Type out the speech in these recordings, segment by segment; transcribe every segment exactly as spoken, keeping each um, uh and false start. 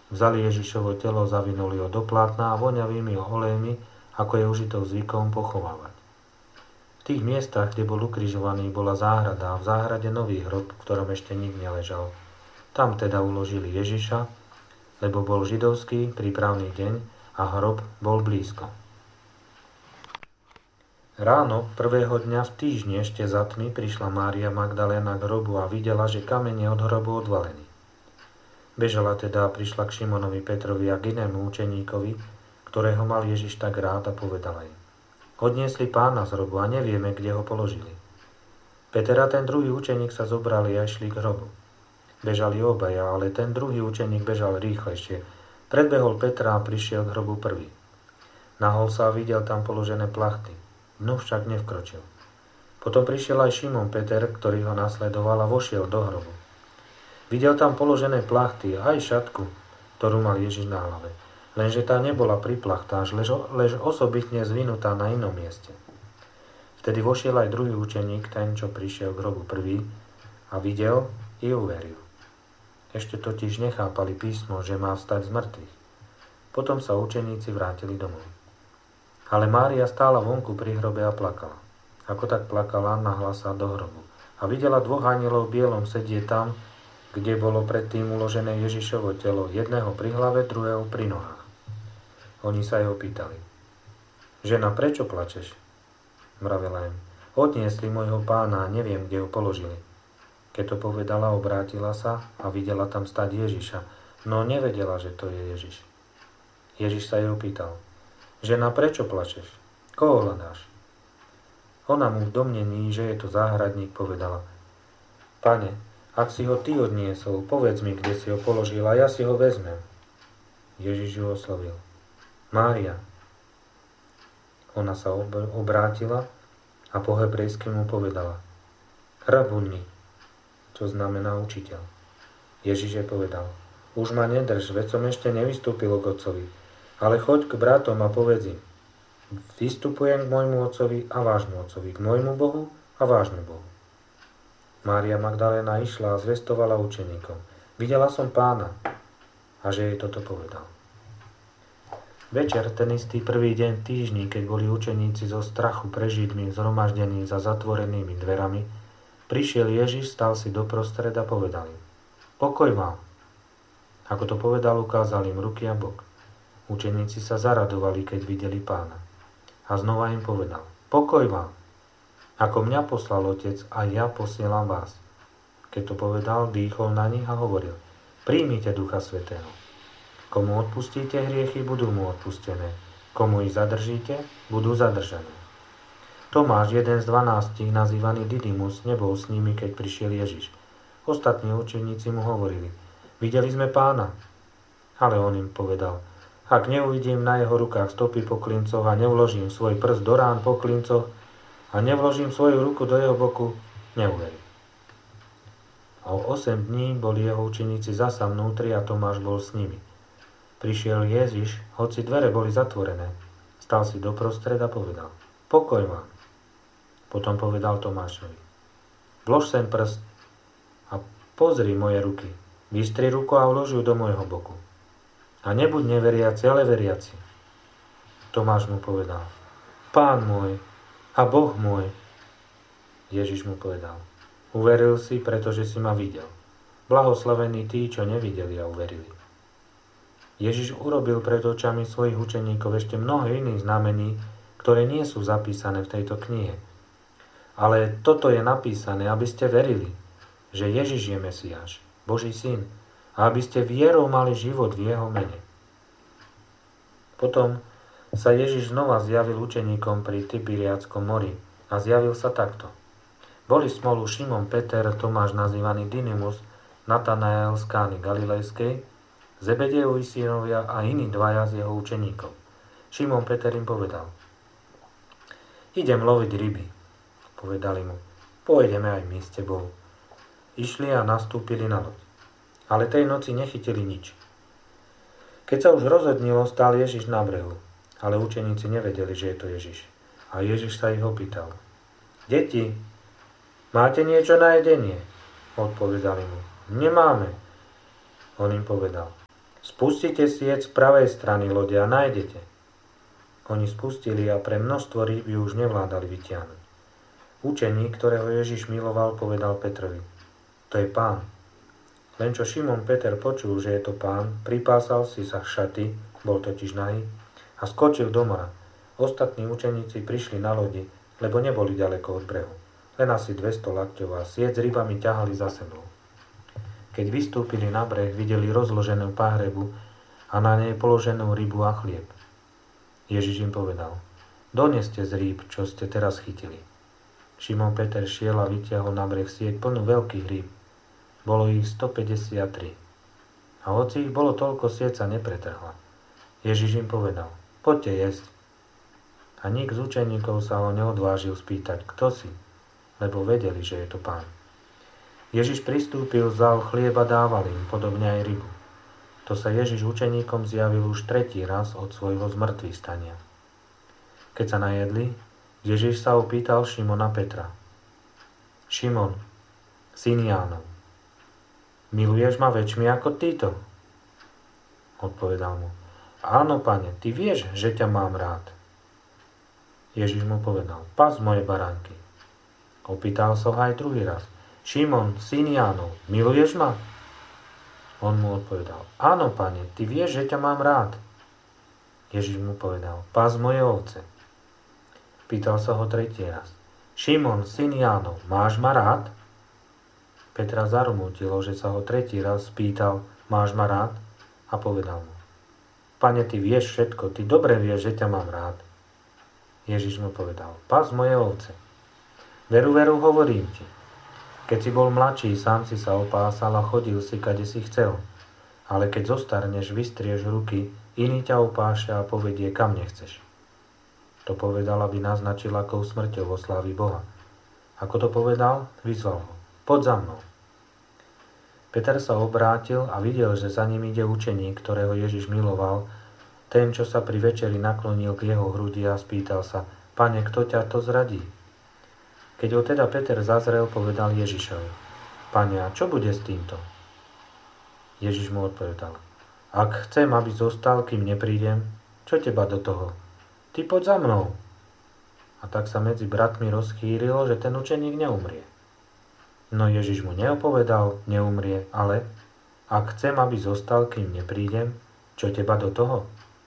Vzali Ježišovo telo, zavinuli ho do plátna a voňavými olejmi, ako je užitok zvykom, pochovávať. V tých miestach, kde bol ukrižovaný, bola záhrada a v záhrade nový hrob, v ktorom ešte nik neležal. Tam teda uložili Ježiša, lebo bol židovský prípravný deň a hrob bol blízko. Ráno prvého dňa v týždni ešte za tmy prišla Mária Magdaléna k hrobu a videla, že kameň je od hrobu odvalený. Bežala teda a prišla k Šimonovi Petrovi a k inému učeníkovi, ktorého mal Ježiš tak rád, a povedala im: Odniesli pána z hrobu a nevieme, kde ho položili. Peter a ten druhý učeník sa zobrali a išli k hrobu. Bežali obaja, ale ten druhý učeník bežal rýchlejšie. Predbehol Petra a prišiel k hrobu prvý. Nahol sa a videl tam položené plachty. Dnu však nevkročil. Potom prišiel aj Šimon Peter, ktorý ho nasledoval, a vošiel do hrobu. Videl tam položené plachty a aj šatku, ktorú mal Ježiš na hlave. Lenže tá nebola pri plachtách, lež, lež osobitne zvinutá na inom mieste. Vtedy vošiel aj druhý učeník, ten, čo prišiel k hrobu prvý, a videl i uveril. Ešte totiž nechápali písmo, že má vstať z mŕtvych. Potom sa učeníci vrátili domov. Ale Mária stála vonku pri hrobe a plakala. Ako tak plakala, nahla sa do hrobu a videla dvoch anjelov v bielom sedieť tam, kde bolo predtým uložené Ježišovo telo, jedného pri hlave, druhého pri nohách. Oni sa jeho pýtali: Žena, prečo plačeš? Mravela im: Odniesli môjho pána a neviem, kde ho položili. Keď to povedala, obrátila sa a videla tam stať Ježiša, no nevedela, že to je Ježiš. Ježiš sa jeho pýtal: Žena, prečo plačeš? Koho hľadáš? Ona mu v domnení, že je to záhradník, povedala: Pane, ak si ho ty odniesol, povedz mi, kde si ho položil, a ja si ho vezmem. Ježiš ju oslovil: Mária. Ona sa obrátila a po hebrejsky mu povedala: Rabuni, čo znamená učiteľ. Ježiš jej povedal: Už ma nedrž, veď som ešte nevystúpil k Otcovi. Ale choď k bratom a povedz im: Vystupujem k môjmu otcovi a vášmu otcovi, k môjmu Bohu a vášmu Bohu. Mária Magdaléna išla a zvestovala učeníkom: Videla som pána, a že jej toto povedal. Večer, ten istý prvý deň v týždni, keď boli učeníci zo strachu pre Židmi zhromaždení za zatvorenými dverami, prišiel Ježiš, stal si doprostred a povedal im: Pokoj vám. Ako to povedal, ukázal im ruky a bok. Učeníci sa zaradovali, keď videli pána. A znova im povedal: Pokoj vám. Ako mňa poslal Otec, a ja posielam vás. Keď to povedal, dýchol na nich a hovoril: Príjmite Ducha Svätého. Komu odpustíte hriechy, budú mu odpustené. Komu ich zadržíte, budú zadržané. Tomáš, jeden z dvanástich, nazývaný Didymus, nebol s nimi, keď prišiel Ježiš. Ostatní učeníci mu hovorili: Videli sme pána. Ale on im povedal: Ak neuvidím na jeho rukách stopy po klincoch a nevložím svoj prst do rán po klincoch a nevložím svoju ruku do jeho boku, neuverím. A o osem dní boli jeho učeníci zasa vnútri a Tomáš bol s nimi. Prišiel Ježiš, hoci dvere boli zatvorené. Stal si doprostred a povedal: Pokoj vám. Potom povedal Tomášovi: Vlož sem prst a pozri moje ruky. Vystri ruku a vlož ju do môjho boku. A nebuď neveriaci, ale veriaci. Tomáš mu povedal: Pán môj a Boh môj. Ježiš mu povedal: Uveril si, pretože si ma videl. Blahoslavení tí, čo nevideli a uverili. Ježiš urobil pred očami svojich učeníkov ešte mnoho iných znamení, ktoré nie sú zapísané v tejto knihe. Ale toto je napísané, aby ste verili, že Ježiš je Mesiáš, Boží syn, a aby ste vierou mali život v jeho mene. Potom sa Ježiš znova zjavil učeníkom pri Tiberiádskom mori a zjavil sa takto. Boli spolu Šimon Peter, Tomáš nazývaný Didymus, Natanael z Kány Galilejskej, Zebedejovi synovia a iní dvaja z jeho učeníkov. Šimon Peter im povedal: Idem loviť ryby. Povedali mu: Pôjdeme aj my s tebou. Išli a nastúpili na loď. Ale tej noci nechytili nič. Keď sa už rozhodnilo, stál Ježiš na brehu, ale učeníci nevedeli, že je to Ježiš. A Ježiš sa ich opýtal: Deti, máte niečo na jedenie? Odpovedali mu: Nemáme. On im povedal: Spustite sieť z pravej strany lode a nájdete. Oni spustili a pre množstvo rýb ju už nevládali vytiahnuť. Učeník, ktorého Ježiš miloval, povedal Petrovi: To je Pán. Len čo Šimon Peter počul, že je to Pán, pripásal si sa šaty, bol totiž nahý, a skočil do mora. Ostatní učeníci prišli na lodi, lebo neboli ďaleko od brehu. Len asi dvesto lakťov a sieť s rybami ťahali za sebou. Keď vystúpili na breh, videli rozloženú páhrebu a na nej položenú rybu a chlieb. Ježiš im povedal: Doneste z rýb, čo ste teraz chytili. Šimon Peter šiel a vytiahol na breh sieť plnú veľkých rýb. Bolo ich stopäťdesiattri. A hoci ich bolo toľko, sieť sa nepretrhla. Ježiš im povedal: Poďte jesť. A nik z učeníkov sa ho neodvážil spýtať: Kto si? Lebo vedeli, že je to Pán. Ježiš pristúpil, vzal chlieb a dával im, podobne aj rybu. To sa Ježiš učeníkom zjavil už tretí raz od svojho zmrtvých stania. Keď sa najedli, Ježiš sa opýtal Šimona Petra: Šimon, syn Jánov, miluješ ma väčšmi ako títo? Odpovedal mu: Áno, Pane, ty vieš, že ťa mám rád. Ježiš mu povedal: Pas moje baránky. Opýtal sa ho aj druhý raz: Šimon, syn Jánov, miluješ ma? On mu odpovedal: Áno, Pane, ty vieš, že ťa mám rád. Ježiš mu povedal: Pas moje ovce. Pýtal sa ho tretí raz: Šimon, syn Jánov, máš ma rád? Petra zarmútilo, že sa ho tretí raz spýtal: Máš ma rád? A povedal mu: Pane, ty vieš všetko, ty dobre vieš, že ťa mám rád. Ježiš mu povedal: Pas moje ovce. Veru, veru, hovorím ti. Keď si bol mladší, sám si sa opásal a chodil si, kade si chcel. Ale keď zostarneš, vystrieš ruky, iný ťa opáša a povedie, kam nechceš. To povedal, aby naznačil, akou smrťou oslávi Boha. Ako to povedal, vyzval ho: Poď za mnou. Peter sa obrátil a videl, že za ním ide učeník, ktorého Ježiš miloval, ten, čo sa pri večeri naklonil k jeho hrudi a spýtal sa: Pane, kto ťa to zradí? Keď ho teda Peter zazrel, povedal Ježišovi: Pane, a čo bude s týmto? Ježiš mu odpovedal: Ak chcem, aby zostal, kým neprídem, čo teba do toho? Ty poď za mnou. A tak sa medzi bratmi rozchýrilo, že ten učeník neumrie. No Ježiš mu neopovedal, neumrie, ale ak chcem, aby zostal, kým neprídem, čo teba do toho?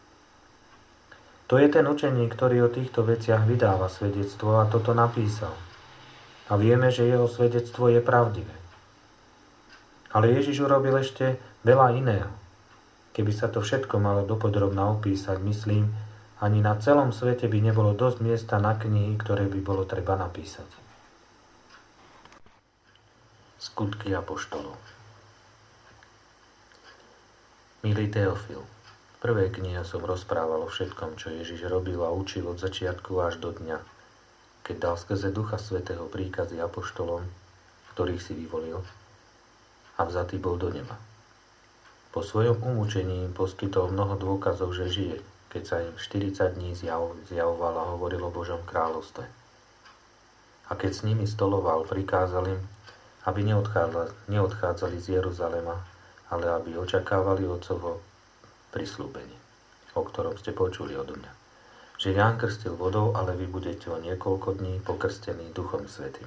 To je ten učeník, ktorý o týchto veciach vydáva svedectvo a toto napísal. A vieme, že jeho svedectvo je pravdivé. Ale Ježiš urobil ešte veľa iného. Keby sa to všetko malo dopodrobna opísať, myslím, ani na celom svete by nebolo dosť miesta na knihy, ktoré by bolo treba napísať. Skutky apoštolov. Milý Teofil, v prvej knihe som rozprával o všetkom, čo Ježiš robil a učil od začiatku až do dňa, keď dal skrze Ducha Svätého príkazy apoštolom, ktorých si vyvolil, a vzatý bol do neba. Po svojom umúčení im poskytol mnoho dôkazov, že žije, keď sa im štyridsať dní zjav, zjavoval a hovoril o Božom kráľovstve. A keď s nimi stoloval, prikázal im, aby neodchádzali, neodchádzali z Jeruzalema, ale aby očakávali Otcovo prisľúbenie, o ktorom ste počuli odo mňa. Že Ján krstil vodou, ale vy budete o niekoľko dní pokrstení Duchom Svätým.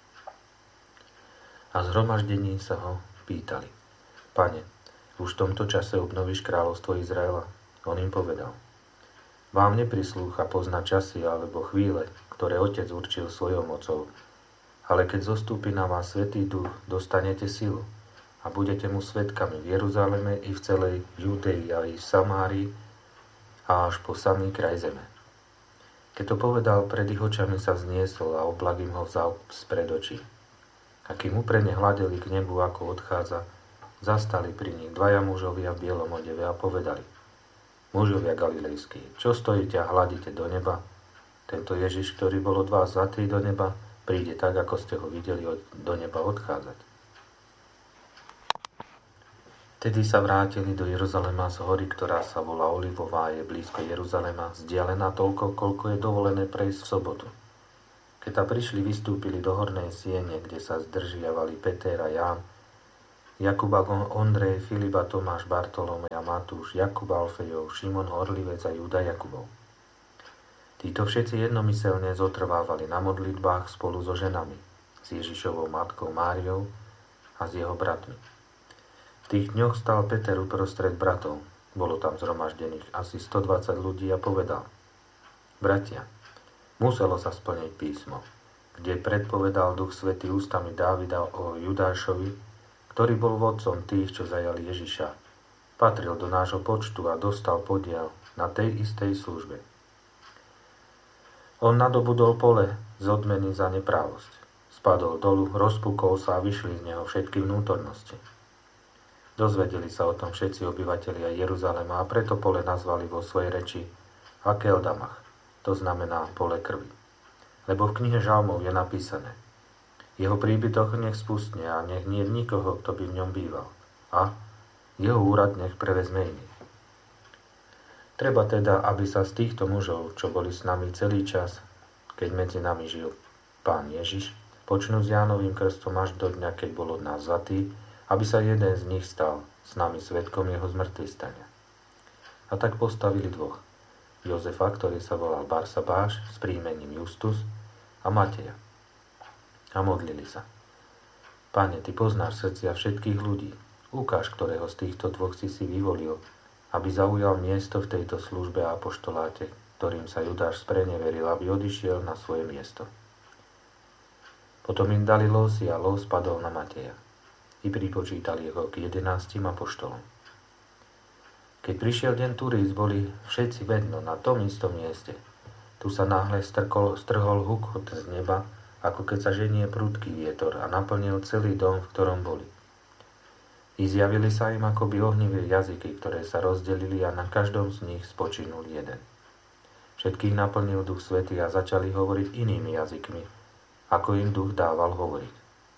A zhromaždení sa ho pýtali: Pane, už v tomto čase obnovíš kráľovstvo Izraela? On im povedal: Vám neprislúcha poznať časy alebo chvíle, ktoré Otec určil svojou mocou, ale keď zostúpi na vás Svätý Duch, dostanete silu a budete mu svedkami v Jeruzaleme i v celej Judei a i v Samárii a až po samý kraj zeme. Keď to povedal, pred ich očami sa vzniesol a oblak im ho vzal spred očí. A kým uprene hľadeli k nebu, ako odchádza, zastali pri nich dvaja mužovia v bielom odeve a povedali: Mužovia galilejskí, čo stojíte a hľadíte do neba? Tento Ježiš, ktorý bol od vás vzatý do neba, príde tak, ako ste ho videli do neba odchádzať. Tedy sa vrátili do Jeruzalema z hory, ktorá sa volá Olivová a je blízko Jeruzalema, vzdialená toľko, koľko je dovolené prejsť v sobotu. Keď ta prišli, vystúpili do hornej siene, kde sa zdržiavali Peter a Ján, Jakub a Ondrej, Filip a Tomáš, Bartolomej a Matúš, Jakub a Alfejov, Šimon Horlivec a Júda Jakubov. Títo všetci jednomyselne zotrvávali na modlitbách spolu so ženami, s Ježišovou matkou Máriou a s jeho bratmi. V tých dňoch stal Peter uprostred bratov, bolo tam zhromaždených asi stodvadsať ľudí a povedal: Bratia, muselo sa splniť písmo, kde predpovedal Duch Svätý ústami Dávida o Judášovi, ktorý bol vodcom tých, čo zajali Ježiša. Patril do nášho počtu a dostal podiel na tej istej službe. On nadobudol pole z odmeny za neprávosť. Spadol dolu, rozpukol sa a vyšli z neho všetky vnútornosti. Dozvedeli sa o tom všetci obyvatelia Jeruzalema a preto pole nazvali vo svojej reči Akeldamach, to znamená pole krvi. Lebo v knihe Žalmov je napísané: Jeho príbytok nech spustne a nech nie nikoho, kto by v ňom býval. A jeho úrad nech prevezme iný. Treba teda, aby sa z týchto mužov, čo boli s nami celý čas, keď medzi nami žil Pán Ježiš, počnú s Jánovým krstom až do dňa, keď bol od nás vzatý, aby sa jeden z nich stal s nami svedkom jeho zmŕtvychvstania. A tak postavili dvoch. Jozefa, ktorý sa volal Barsabáš, s príjmením Justus, a Mateja. A modlili sa: Pane, Ty poznáš srdcia všetkých ľudí. Ukáž, ktorého z týchto dvoch si si vyvolil, aby zaujal miesto v tejto službe a apoštoláte, ktorým sa Judáš spreneveril, aby odišiel na svoje miesto. Potom im dali losy a los padol na Mateja. I pripočítali ho k jedenástim apoštolom. Keď prišiel deň Turíc, boli všetci vedno na tom istom mieste. Tu sa náhle strkol, strhol hukot z neba, ako keď sa ženie prudký vietor a naplnil celý dom, v ktorom boli. I zjavili sa im akoby ohnivé jazyky, ktoré sa rozdelili a na každom z nich spočinul jeden. Všetkých naplnil Duch Svätý a začali hovoriť inými jazykmi, ako im Duch dával hovoriť.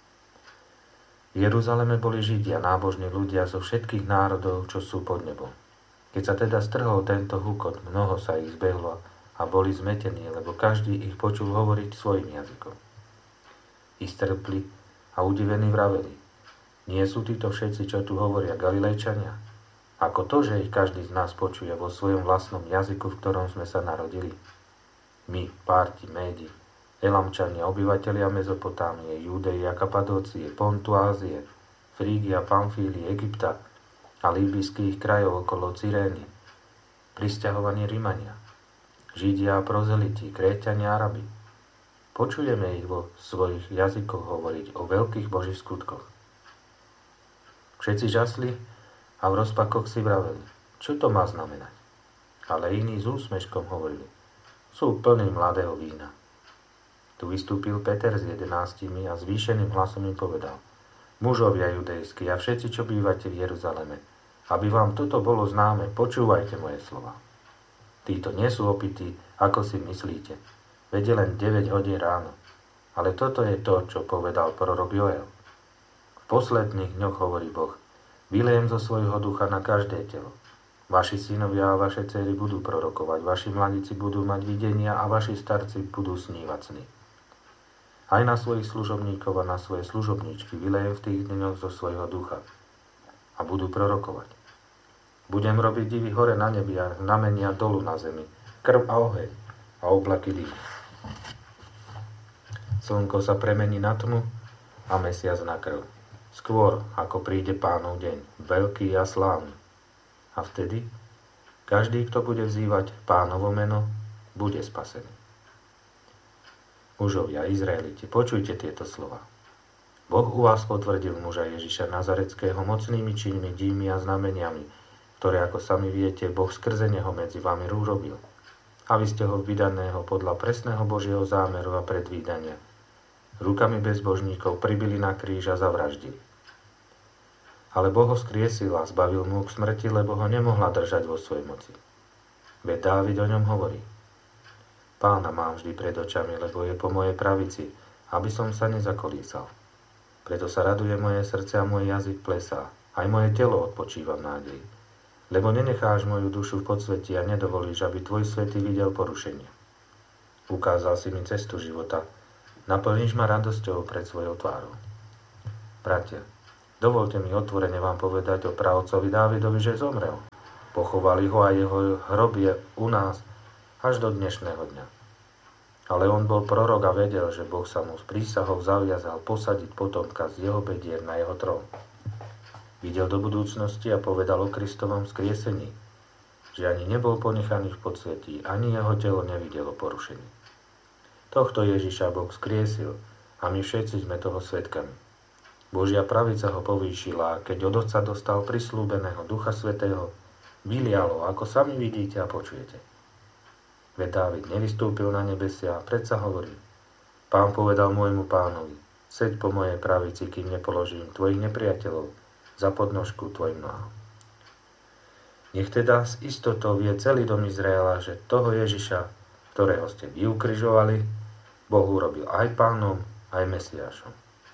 V Jeruzaleme boli Židia, nábožní ľudia zo všetkých národov, čo sú pod nebom. Keď sa teda strhol tento hukot, mnoho sa ich zbehlo a boli zmetení, lebo každý ich počul hovoriť svojim jazykom. I strpli a udivení vraveli: Nie sú títo všetci, čo tu hovoria, Galilejčania? Ako to, že ich každý z nás počuje vo svojom vlastnom jazyku, v ktorom sme sa narodili? My, Párti, Médi, Elamčania, obyvatelia Mezopotámie, Júdeje a Kapadócie, Pontu, Ázie, Frígia, Pamfílie, Egypta a líbyjských krajov okolo Cyrény, prisťahovaní Rimania, Židia a prozeliti, Kréťania a Arabi. Počujeme ich vo svojich jazykoch hovoriť o veľkých Božích skutkoch. Všetci žasli a v rozpakoch si vraveli: Čo to má znamenať? Ale iní s úsmeškom hovorili: Sú plní mladého vína. Tu vystúpil Peter s jedenástimi a zvýšeným hlasom im povedal: Mužovia judejskí a všetci, čo bývate v Jeruzaleme, aby vám toto bolo známe, počúvajte moje slova. Títo nie sú opití, ako si myslíte. Vede len deväť hodín ráno. Ale toto je to, čo povedal prorok Joel. V posledných dňoch hovorí Boh: Vylejem zo svojho ducha na každé telo. Vaši synovia a vaše dcery budú prorokovať, vaši mladíci budú mať videnia a vaši starci budú snívať sny. Aj na svojich služobníkov a na svoje služobníčky vylejem v tých dňoch zo svojho ducha a budú prorokovať. Budem robiť divy hore na nebi a znamenia dolu na zemi, krv a oheň a oblaky dymu. Slnko sa premení na tmu a mesiac na krv. Skôr, ako príde Pánov deň, veľký a slávny. A vtedy každý, kto bude vzývať Pánovo meno, bude spasený. Mužovia, Izraeliti, počujte tieto slova. Boh u vás potvrdil muža Ježiša Nazareckého mocnými činmi, dívmi a znameniami, ktoré, ako sami viete, Boh skrze neho medzi vami urobil. A vy ste ho vydaného podľa presného Božieho zámeru a predvídania rukami bezbožníkov pribili na kríž a zavraždili. Ale Boh ho skriesil a zbavil mu k smrti, lebo ho nemohla držať vo svojej moci. Veď Dávid o ňom hovorí: Pána mám vždy pred očami, lebo je po mojej pravici, aby som sa nezakolísal. Preto sa raduje moje srdce a môj jazyk plesá, aj moje telo odpočíva v nádeji. Lebo nenecháš moju dušu v podsvetí a nedovolíš, aby tvoj svätý videl porušenie. Ukázal si mi cestu života, naplníš ma radosťou pred svojou tvárou. Bratia, Dovolte mi otvorene vám povedať o praotcovi Dávidovi, že zomrel. Pochovali ho a jeho hrob je u nás až do dnešného dňa. Ale on bol prorok a vedel, že Boh sa mu s prísahou zaviazal posadiť potomka z jeho bedier na jeho trón. Videl do budúcnosti a povedal o Kristovom skriesení, že ani nebol ponechaný v podsvetí, ani jeho telo nevidelo porušení. Tohto Ježiša Boh skriesil a my všetci sme toho svedkami. Božia pravica ho povýšila a keď od Otca dostal prislúbeného Ducha Svätého, vylialo, ako sami vidíte a počujete. Veď Dávid nevystúpil na nebesia a predsa hovorí: Pán povedal môjmu pánovi, seď po mojej pravici, kým nepoložím tvojich nepriateľov za podnožku tvojim nohám. Nech teda s istotou vie celý dom Izraela, že toho Ježiša, ktorého ste vy ukrižovali, Boh urobil aj pánom, aj Mesiášom.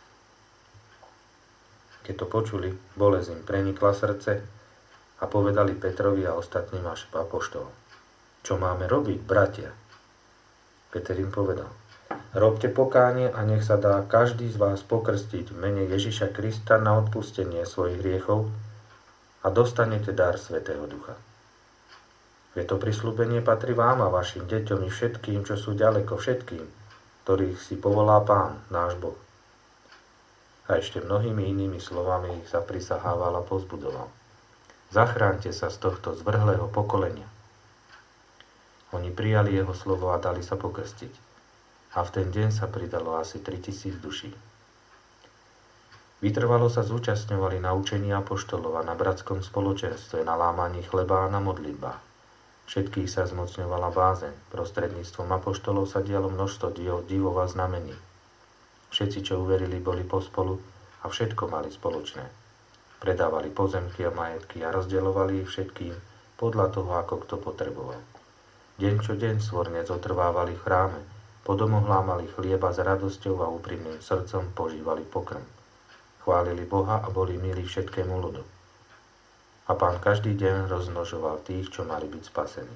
Keď to počuli, bolesť im prenikla srdce a povedali Petrovi a ostatným apoštolom: Čo máme robiť, bratia? Peter im povedal: Robte pokánie a nech sa dá každý z vás pokrstiť v mene Ježiša Krista na odpustenie svojich hriechov a dostanete dar Svätého Ducha. Veď to prisľúbenie patrí vám a vašim deťom i všetkým, čo sú ďaleko, všetkým, ktorých si povolá Pán, náš Boh. A ešte mnohými inými slovami ich zaprisahával a povzbudzoval: Zachránte sa z tohto zvrhlého pokolenia. Oni prijali jeho slovo a dali sa pokrstiť. A v ten deň sa pridalo asi tritisíc duší. Vytrvalo sa zúčastňovali na učení apoštolov a na bratskom spoločenstve, na lámaní chleba a na modlitbách. Všetkých sa zmocňovala bázeň. Prostredníctvom apoštolov sa dialo množstvo divov a znamení. Všetci, čo uverili, boli pospolu a všetko mali spoločné. Predávali pozemky a majetky a rozdeľovali ich všetkým podľa toho, ako kto potreboval. Deň čo deň svorne zotrvávali v chráme, po domoch lámali chlieba s radosťou a úprimným srdcom požívali pokrm. Chválili Boha a boli milí všetkému ľudu. A Pán každý deň rozmnožoval tých, čo mali byť spasení.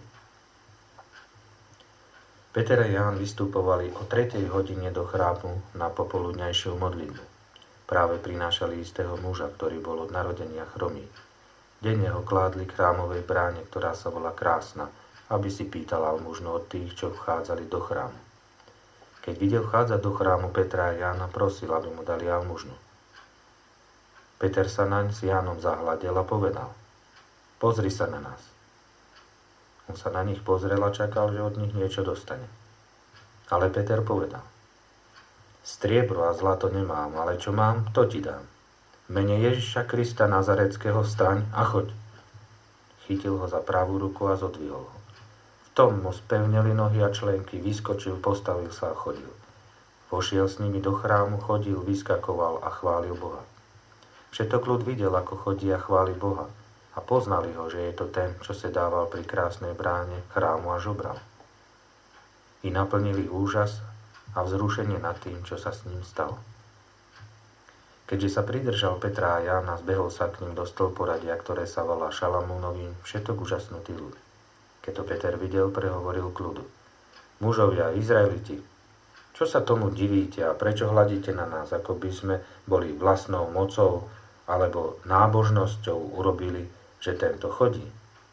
Peter a Ján vystupovali o tretej hodine do chrámu na popoludňajšiu modlitbu. Práve prinášali istého muža, ktorý bol od narodenia chromý. Denne ho kládli k chrámovej bráne, ktorá sa volá Krásna, aby si pýtal almužnu od tých, čo vchádzali do chrámu. Keď videl vchádzať do chrámu Petra a Jána, prosil, aby mu dali almužnu. Peter sa naň s Jánom zahľadel a povedal: Pozri sa na nás. On sa na nich pozrel a čakal, že od nich niečo dostane. Ale Peter povedal: Striebro a zlato nemám, ale čo mám, to ti dám. V mene Ježiša Krista Nazareckého vstaň a choď. Chytil ho za pravú ruku a zodvihol ho. V tom mu spevnili nohy a členky, vyskočil, postavil sa a chodil. Vošiel s nimi do chrámu, chodil, vyskakoval a chválil Boha. Všetok ľud videl, ako chodí a chváli Boha a poznali ho, že je to ten, čo sedával pri krásnej bráne chrámu a žobral. I naplnili úžas a vzrušenie nad tým, čo sa s ním stalo. Keďže sa pridržal Petra a Jána, zbehol sa k ním do stĺporadia, ktoré sa volá Šalamúnovým, všetok úžasnutý ľud. Keď to Peter videl, prehovoril k ľudu: Mužovia, Izraeliti, čo sa tomu divíte a prečo hľadíte na nás, ako by sme boli vlastnou mocou alebo nábožnosťou urobili, že tento chodí?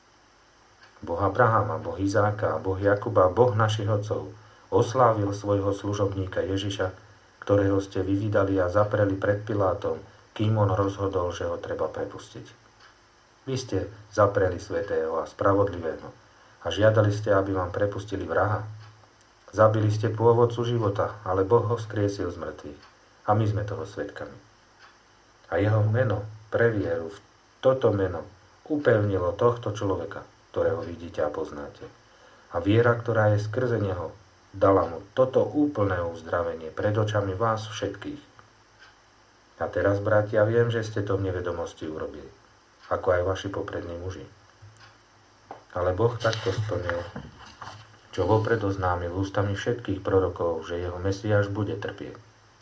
Boh Abrahama, Boh Izáka a Boh Jakuba, Boh našich otcov, oslávil svojho služobníka Ježiša, ktorého ste vydali a zapreli pred Pilátom, kým on rozhodol, že ho treba prepustiť. Vy ste zapreli svätého a spravodlivého a žiadali ste, aby vám prepustili vraha. Zabili ste pôvodcu života, ale Boh ho skriesil z mŕtvych a my sme toho svedkami. A jeho meno pre vieru v toto meno upevnilo tohto človeka, ktorého vidíte a poznáte. A viera, ktorá je skrze neho, dala mu toto úplné uzdravenie pred očami vás všetkých. A teraz, bratia, viem, že ste to v nevedomosti urobili, ako aj vaši poprední muži. Ale Boh takto splnil, čo vopred oznámil ústami všetkých prorokov, že jeho Mesiáš bude trpieť.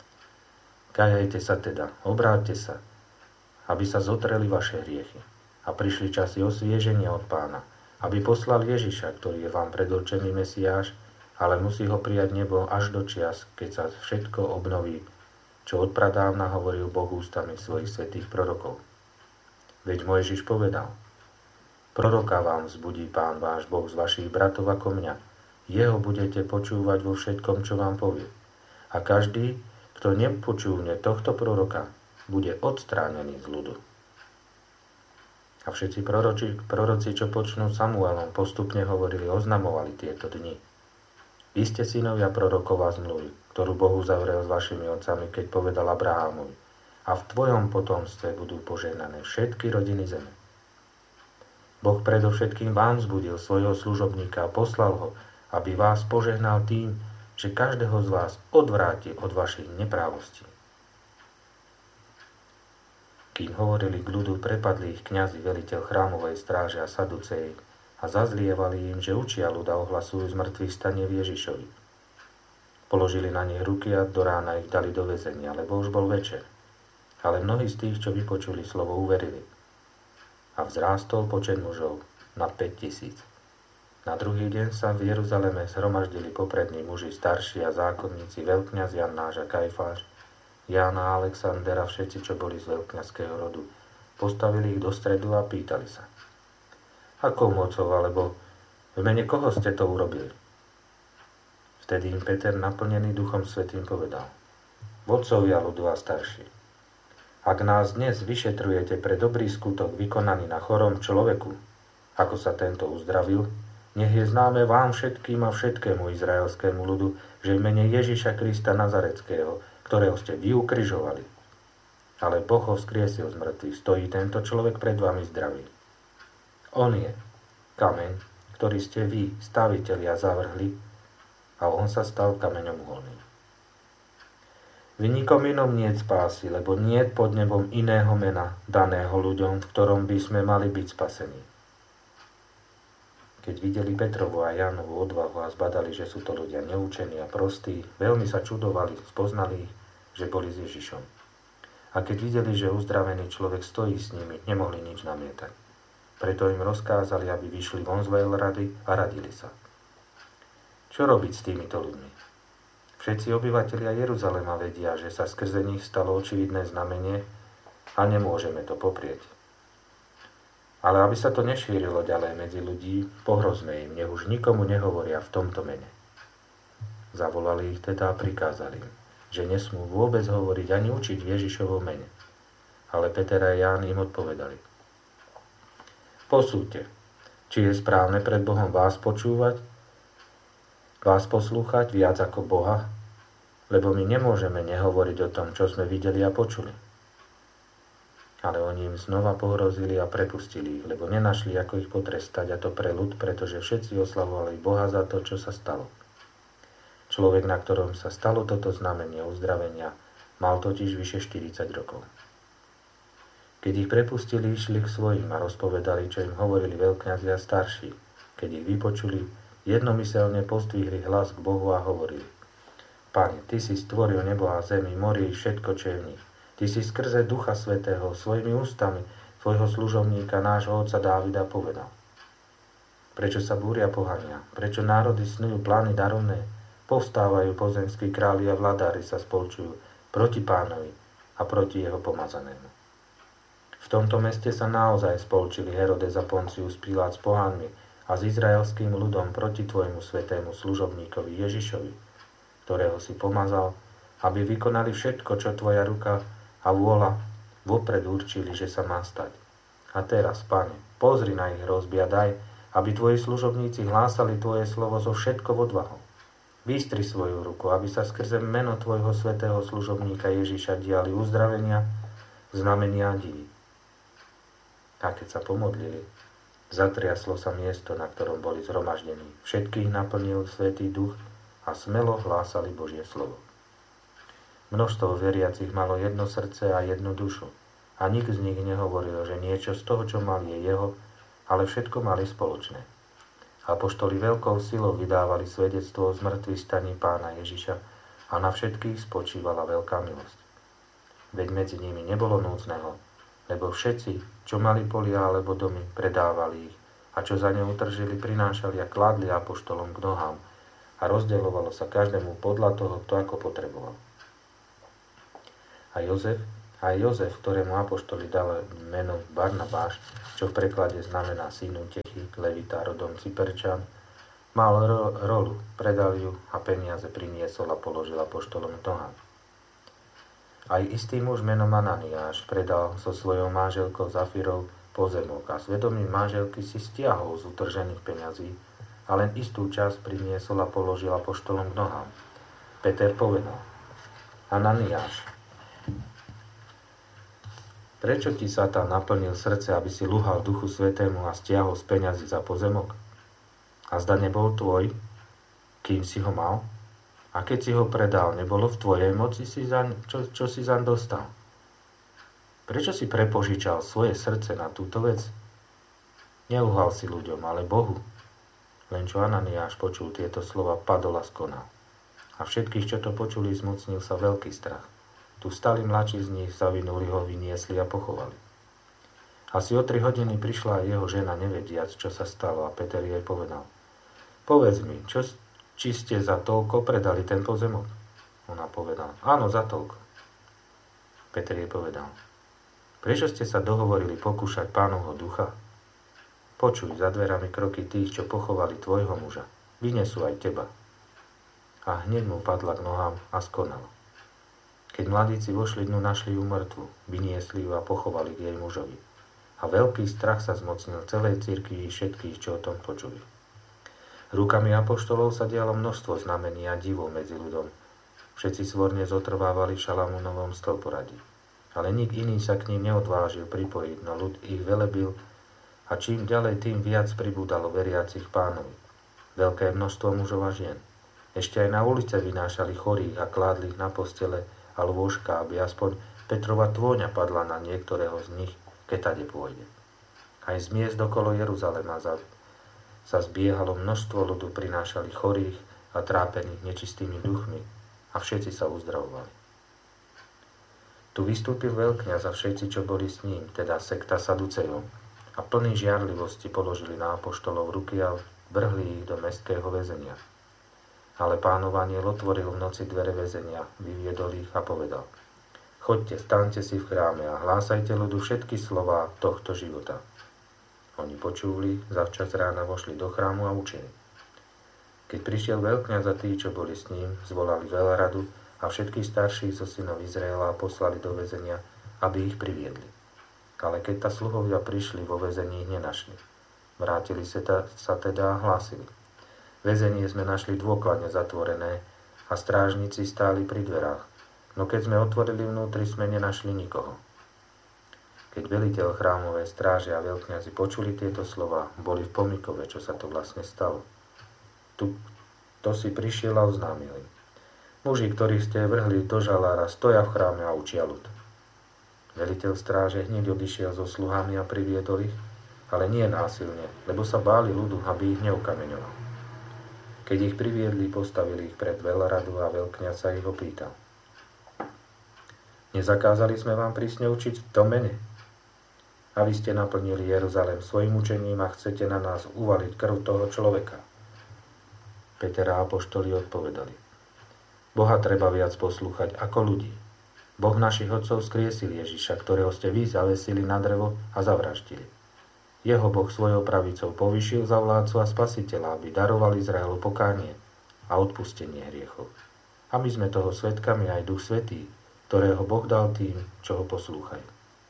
Kajajte sa teda, obráťte sa, aby sa zotreli vaše hriechy a prišli časy osvieženia od Pána, aby poslal Ježiša, ktorý je vám predurčený Mesiáš, ale musí ho prijať nebo až do čias, keď sa všetko obnoví, čo odpradávna hovoril Boh ústami svojich svätých prorokov. Veď Mojžiš povedal: Proroka vám vzbudí Pán váš Boh z vašich bratov ako mňa. Jeho budete počúvať vo všetkom, čo vám povie. A každý, kto nepočúvne tohto proroka, bude odstránený z ľudu. A všetci proroci, proroci, čo počnú Samuelom, postupne hovorili, oznamovali tieto dni. Vy ste synovia prorokova zmluvy, ktorú Boh uzavrel s vašimi otcami, keď povedal Abrahámovi: a v tvojom potomstve budú požehnané všetky rodiny zeme. Boh predovšetkým vám vzbudil svojho služobníka a poslal ho, aby vás požehnal tým, že každého z vás odvráti od vašich neprávostí. Kým hovorili k ľudu, prepadli ich kňazi, veliteľ chrámovej stráže a saduceji a zazlievali im, že učia ľuda ohlasujú zmrtvých stanie v Ježišovi. Položili na nich ruky a do rána ich dali do väzenia, lebo už bol večer. Ale mnohí z tých, čo vypočuli slovo, uverili. A vzrástol počet mužov na päť tisíc. Na druhý deň sa v Jeruzaleme zhromaždili poprední muži, starší a zákonníci, veľkňaz Jannáš a Kajfáš, Jána a Alexandera, všetci, čo boli z veľkňazského rodu. Postavili ich do stredu a pýtali sa: akou mocou, alebo v mene koho ste to urobili? Vtedy im Peter, naplnený Duchom Svätým, povedal: vodcovia ľudu a starší, ak nás dnes vyšetrujete pre dobrý skutok vykonaný na chorom človeku, ako sa tento uzdravil, nech je známe vám všetkým a všetkému izraelskému ľudu, že v mene Ježiša Krista Nazareckého, ktorého ste vy ukrižovali, ale Boh ho vzkriesil z mŕtvych, stojí tento človek pred vami zdravý. On je kameň, ktorý ste vy, stavitelia, zavrhli, a on sa stal kameňom uholným. V nikom inom niet spásy, lebo niet pod nebom iného mena daného ľuďom, v ktorom by sme mali byť spasení. Keď videli Petrovu a Jánovu odvahu a zbadali, že sú to ľudia neúčení a prostí, veľmi sa čudovali, spoznali ich, že boli s Ježišom. A keď videli, že uzdravený človek stojí s nimi, nemohli nič namietať. Preto im rozkázali, aby vyšli von z veľrady a radili sa. Čo robiť s týmito ľuďmi? Všetci obyvatelia Jeruzalema vedia, že sa skrze nich stalo očividné znamenie a nemôžeme to poprieť. Ale aby sa to nešírilo ďalej medzi ľudí, pohrozme im, nech už nikomu nehovoria v tomto mene. Zavolali ich teda a prikázali im, že nesmú vôbec hovoriť ani učiť v Ježišovom mene. Ale Peter a Ján im odpovedali: posúďte, či je správne pred Bohom vás počúvať, vás poslúchať viac ako Boha, lebo my nemôžeme nehovoriť o tom, čo sme videli a počuli. Ale oni im znova pohrozili a prepustili ich, lebo nenašli, ako ich potrestať, a to pre ľud, pretože všetci oslavovali Boha za to, čo sa stalo. Človek, na ktorom sa stalo toto znamenie uzdravenia, mal totiž vyše štyridsať rokov. Keď ich prepustili, išli k svojim a rozpovedali, čo im hovorili veľkňazi a starší. Keď ich vypočuli, jednomyselne pozdvihli hlas k Bohu a hovorili: Pane, Ty si stvoril nebo a zemi, mori i všetko, čo je v nich. Ty si skrze Ducha Svätého svojimi ústami tvojho služobníka, nášho otca Dávida, povedal: prečo sa búria pohania, prečo národy snujú plány darovné, povstávajú pozemskí králi a vladári sa spolčujú proti Pánovi a proti jeho pomazanému. V tomto meste sa naozaj spolčili Herodes a Poncius Pilát s pohánmi a s izraelským ľudom proti tvojmu svätému služobníkovi Ježišovi, ktorého si pomazal, aby vykonali všetko, čo tvoja ruka a vôľa vopred určili, že sa má stať. A teraz, Pane, pozri na ich hrozby a daj, aby tvoji služobníci hlásali tvoje slovo so všetkou odvahou. Vystri svoju ruku, aby sa skrze meno tvojho svätého služobníka Ježiša diali uzdravenia, znamenia a divy. A keď sa pomodlili, zatriaslo sa miesto, na ktorom boli zhromaždení. Všetkých naplnil Svätý Duch a smelo hlásali Božie slovo. Množstvo veriacich malo jedno srdce a jednu dušu a nik z nich nehovoril, že niečo z toho, čo mal, je jeho, ale všetko mali spoločné. Apoštoli veľkou silou vydávali svedectvo o zmrtvých staní Pána Ježiša a na všetkých spočívala veľká milosť. Veď medzi nimi nebolo núdzneho, lebo všetci, čo mali polia alebo domy, predávali ich a čo za ne utržili, prinášali a kládli apoštolom k nohám a rozdeľovalo sa každému podľa toho, kto ako potreboval. A Jozef, aj Jozef, ktorému apoštoli dal meno Barnabáš, čo v preklade znamená syn útechy, levita rodom Cyperčan, mal ro- rolu, predal ju a peniaze priniesol a položil apoštolom k nohám. Aj istý muž menom Ananiáš predal so svojou manželkou Zafirou pozemok a svedomím manželky si stiahol z utržených peňazí a len istú časť priniesol a položil apoštolom k nohám. Peter povedal: Ananiáš, prečo ti Satan naplnil srdce, aby si luhal Duchu Svätému a stiahol z peňazí za pozemok? A zda nebol tvoj, kým si ho mal? A keď si ho predal, nebolo v tvojej moci, si zaň, čo, čo si zaň dostal? Prečo si prepožičal svoje srdce na túto vec? Neuhal si ľuďom, ale Bohu. Len čo Ananiáš počul tieto slova, padol a skonal. A všetkých, čo to počuli, zmocnil sa veľký strach. Tu stali mladší z nich, zavinuli ho, vyniesli a pochovali. Asi o tri hodiny prišla aj jeho žena, nevediac, čo sa stalo, a Peter jej povedal: Povedz mi, čo, či ste za toľko predali ten pozemok? Ona povedala: Áno, za toľko. Peter jej povedal: Prečo ste sa dohovorili pokúšať Pánovho ducha? Počuj, za dverami kroky tých, čo pochovali tvojho muža. Vynesú aj teba. A hneď mu padla k nohám a skonala. Keď mladíci vošli dnu, našli ju mŕtvu, vyniesli ju a pochovali k jej mužovi. A veľký strach sa zmocnil celej cirkvi i všetkých, čo o tom počuli. Rukami apoštolov sa dialo množstvo znamení a divov medzi ľudom. Všetci svorne zotrvávali v Šalamúnovom stĺporadí. Ale nik iný sa k ním neodvážil pripojiť, no ľud ich velebil a čím ďalej, tým viac pribúdalo veriacich Pánovi. Veľké množstvo mužov a žien. Ešte aj na ulice vynášali chorých a kládli ich na postele a lôžka, aby aspoň Petrova tvôňa padla na niektorého z nich, keď tade pôjde. Aj z miest okolo Jeruzalema za, sa zbiehalo množstvo ľudu, prinášali chorých a trápených nečistými duchmi a všetci sa uzdravovali. Tu vystúpil veľkňaz a všetci, čo boli s ním, teda sekta Saducejov, a plní žiarlivosti položili na apoštolov ruky a vrhli ich do mestského väzenia. Ale Pánov anjel otvoril v noci dvere väzenia, vyviedol ich a povedal: Choďte, staňte si v chráme a hlásajte ľudu všetky slová tohto života. Oni počuli, zavčas rána vošli do chrámu a učili. Keď prišiel veľkňaz a tí, čo boli s ním, zvolali veľradu a všetkých starších zo synov Izraela poslali do väzenia, aby ich priviedli. Ale keď tá sluhovia prišli, vo väzení ich nenašli. Vrátili sa, ta, sa teda a hlásili: Väzenie sme našli dôkladne zatvorené a strážnici stáli pri dverách, no keď sme otvorili vnútri, sme nenašli nikoho. Keď veliteľ chrámovej stráže a veľkňazi počuli tieto slova, boli v pomykove, čo sa to vlastne stalo. Tu, to si prišiel a oznámil im: Muži, ktorých ste vrhli do žalára, stoja v chráme a učia ľud. Veliteľ stráže hneď odišiel so sluhami a priviedol ich, ale nie násilne, lebo sa báli ľudu, aby ich neukameňoval. Keď ich priviedli, postavili ich pred veľradu a veľkňaz sa ich opýtal: Nezakázali sme vám prísne učiť v tom mene? A vy ste naplnili Jeruzalém svojim učením a chcete na nás uvaliť krv toho človeka. Peter a apoštoli odpovedali: Boha treba viac poslúchať ako ľudí. Boh našich otcov skriesil Ježiša, ktorého ste vy zavesili na drevo a zavraždili. Jeho Boh svojou pravicou povyšil za vládcu a spasiteľa, aby daroval Izraelu pokánie a odpustenie hriechov. A my sme toho svedkami aj Duch Svätý, ktorého Boh dal tým, čo ho poslúchajú.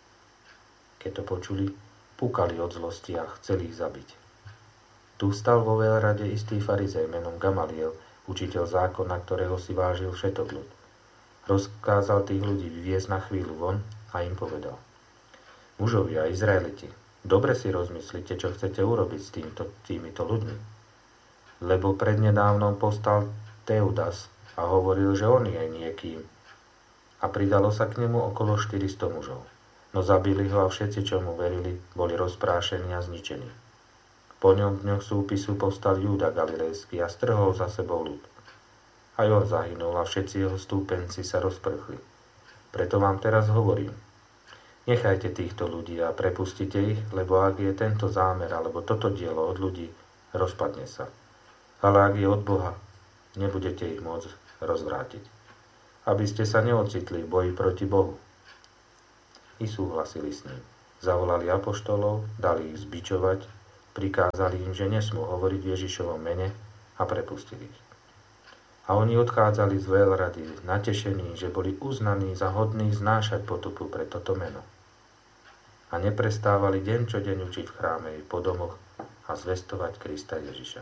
Keď to počuli, púkali od zlosti a chceli ich zabiť. Tu stal vo veľrade istý farizej menom Gamaliel, učiteľ zákona, ktorého si vážil všetok ľud. Rozkázal tých ľudí vyviesť na chvíľu von a im povedal: Mužovia, Izraeliti, dobre si rozmyslite, čo chcete urobiť s týmto, týmito ľuďmi. Lebo prednedávnom postal Teudas a hovoril, že on je niekým. A pridalo sa k nemu okolo štyristo mužov. No zabili ho a všetci, čo mu verili, boli rozprášení a zničení. Po ňom v dňoch súpisu povstal Júda Galilejský a strhol za sebou ľud. Aj on zahynul a všetci jeho stúpenci sa rozprchli. Preto vám teraz hovorím: Nechajte týchto ľudí a prepustite ich, lebo ak je tento zámer alebo toto dielo od ľudí, rozpadne sa. Ale ak je od Boha, nebudete ich môcť rozvrátiť. aby ste sa neocitli v boji proti Bohu. I súhlasili s ním. Zavolali apoštolov, dali ich zbičovať, prikázali im, že nesmú hovoriť v Ježišovom mene a prepustili ich. A oni odchádzali z veľrady natešení, že boli uznaní za hodných znášať potupu pre toto meno. A neprestávali deň čo deň učiť v chráme i po domoch a zvestovať Krista Ježiša.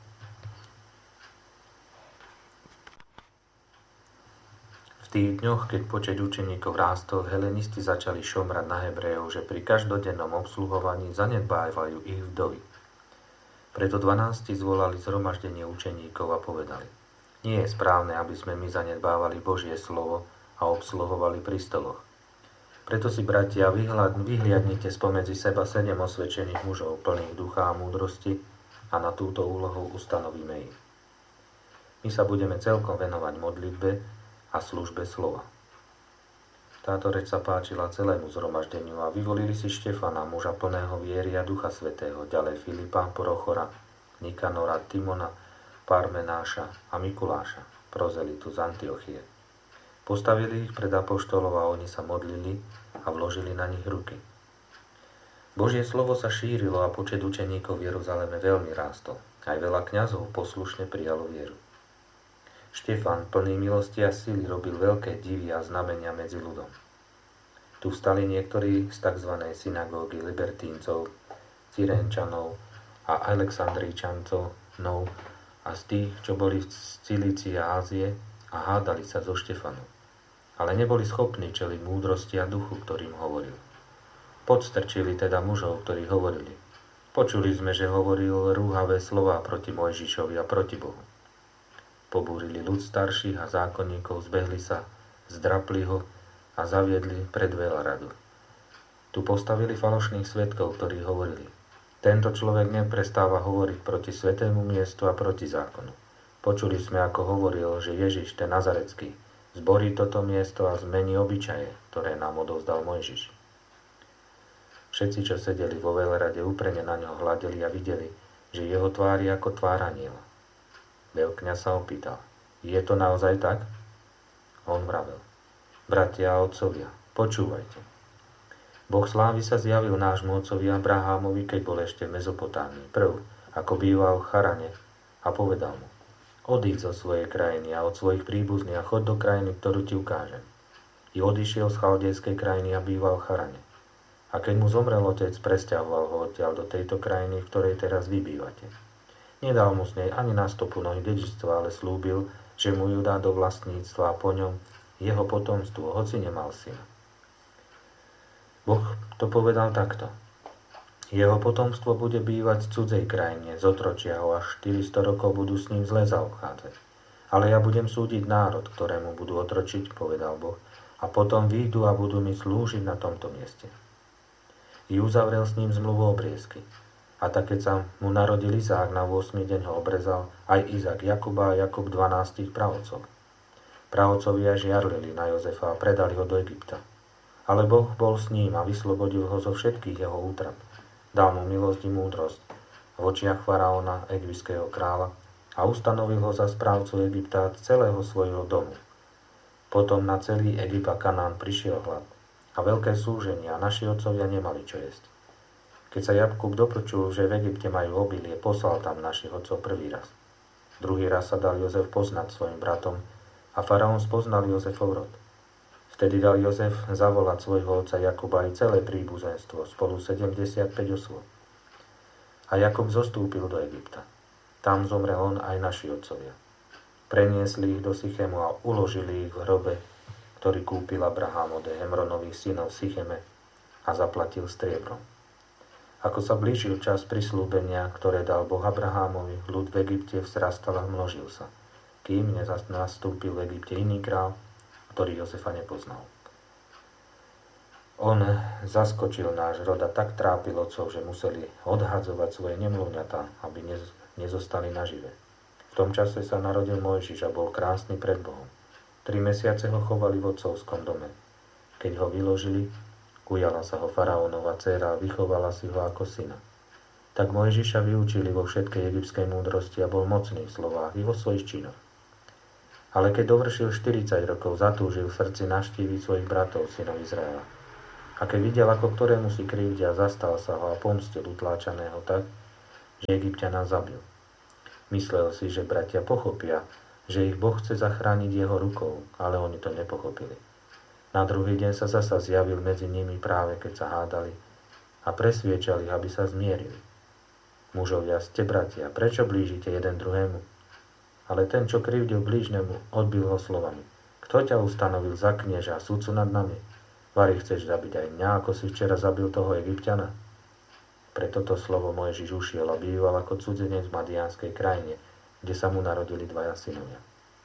V tých dňoch, keď počet učeníkov rástol, helenisti začali šomrať na Hebrejov, že pri každodennom obsluhovaní zanedbávajú ich vdovy. Preto dvanásti zvolali zhromaždenie učeníkov a povedali: Nie je správne, aby sme my zanedbávali Božie slovo a obsluhovali pri stoloch. Preto si, bratia, vyhliadnite spomedzi seba sedem osvedčených mužov, plných ducha a múdrosti, a na túto úlohu ustanovíme ich. My sa budeme celkom venovať modlitbe a službe slova. Táto reč sa páčila celému zhromaždeniu a vyvolili si Štefana, muža plného viery a Ducha Svätého, ďalej Filipa, Prochora, Nikanora, Timona, Parmenáša a Mikuláša, prozelitu z Antiochie. Postavili ich pred apoštolov a oni sa modlili a vložili na nich ruky. Božie slovo sa šírilo a počet učeníkov v Jeruzaleme veľmi rástol. Aj veľa kňazov poslušne prijalo vieru. Štefan, plný milosti a síly, robil veľké divy a znamenia medzi ľudom. Tu vstali niektorí z tzv. Synagógy libertíncov, Cyrenčanov a Alexandríčancov a z tých, čo boli z Cilície a Ázie, a hádali sa so Štefanom. Ale neboli schopní čeliť múdrosti a duchu, ktorým hovoril. Podstrčili teda mužov, ktorí hovorili: Počuli sme, že hovoril rúhavé slová proti Mojžišovi a proti Bohu. Pobúrili ľud starších a zákonníkov, zbehli sa, zdrapli ho a zaviedli pred veľradu. Tu postavili falošných svedkov, ktorí hovorili: Tento človek neprestáva hovoriť proti svätému miestu a proti zákonu. Počuli sme, ako hovoril, že Ježiš, ten Nazarecký, zborí toto miesto a zmení obyčaje, ktoré nám odovzdal Mojžiš. Všetci, čo sedeli vo veľrade, úprene na ňo hľadeli a videli, že jeho tvár je ako tvár anjela. Veľkňaz sa opýtal: Je to naozaj tak? On vravel: Bratia a otcovia, počúvajte. Boh slávy sa zjavil nášmu otcovi Abrahámovi, keď bol ešte v Mezopotámii, prv, ako býval v Charane, a povedal mu: Odíď zo svojej krajiny a od svojich príbuzných a chod do krajiny, ktorú ti ukážem. I odišiel z chaldejskej krajiny a býval v Charane. A keď mu zomrel otec, presťahoval ho odtiaľ do tejto krajiny, v ktorej teraz vy bývate. Nedal mu z nej ani na stopu nohy dedičstva, ale slúbil, že mu ju dá do vlastníctva a po ňom jeho potomstvu, hoci nemal syna. Boh to povedal takto: Jeho potomstvo bude bývať v cudzej krajine, zotročia ho, až štyristo rokov budú s ním zle zaobchádzať. Ale ja budem súdiť národ, ktorému budú otročiť, povedal Boh, a potom výjdu a budú mi slúžiť na tomto mieste. I uzavrel s ním zmluvu obriezky. A tak, keď sa mu narodil Izák, na ôsmy deň ho obrezal aj Izák Jakuba a Jakub dvanástich praotcov. Praotcovia žiarlili na Jozefa a predali ho do Egypta. Ale Boh bol s ním a vyslobodil ho zo všetkých jeho útrap. Dal mu milosť i múdrosť v očiach faraóna, egyptského kráľa, a ustanovil ho za správcu Egypta a celého svojho domu. Potom na celý Egypt a Kanán prišiel hlad a veľké súženie a naši otcovia nemali čo jesť. Keď sa Jakub dopočul, že v Egypte majú obilie, poslal tam našich otcov prvý raz. Druhý raz sa dal Jozef poznať svojim bratom a faraón spoznal Jozefov rod. Vtedy dal Jozef zavolať svojho otca Jakuba i celé príbuzenstvo, spolu sedemdesiatpäť osôb. A Jakub zostúpil do Egypta. Tam zomrel on aj naši otcovia. Preniesli ich do Sychemu a uložili ich v hrobe, ktorý kúpil Abrahám od Hemronových synov v Sycheme a zaplatil striebrom. Ako sa blížil čas prislúbenia, ktoré dal Boh Abrahámovi, ľud v Egypte vzrastal a množil sa, kým nastúpil v Egypte iný král, ktorý Jozefa nepoznal. On zaskočil náš rod a tak trápil otcov, že museli odhadzovať svoje nemluvňatá, aby nezostali nažive. V tom čase sa narodil Mojžiš a bol krásny pred Bohom. Tri mesiace ho chovali v otcovskom dome. Keď ho vyložili, ujala sa ho faraónova dcéra a vychovala si ho ako syna. Tak Mojžiša vyučili vo všetkej egyptskej múdrosti a bol mocný v slovách i vo svojich činoch. Ale keď dovršil štyridsať rokov, zatúžil v srdci navštíviť svojich bratov, synov Izraela. A keď videl, ako ktorému si krivdia, zastal sa ho a pomstil utláčaného tak, že Egypťana zabil. Myslel si, že bratia pochopia, že ich Boh chce zachrániť jeho rukou, ale oni to nepochopili. Na druhý deň sa zasa zjavil medzi nimi práve keď sa hádali a presviečali, aby sa zmierili. Mužovia, ste bratia, prečo blížite jeden druhému? Ale ten, čo krivdil blížnemu, odbil ho slovami. Kto ťa ustanovil za knieža a sudcu nad nami? Vari chceš zabiť aj mňa, ako si včera zabil toho Egypťana? Pre toto slovo Mojžiš ušiel a býval ako cudzenec v Madiánskej krajine, kde sa mu narodili dvaja synovia.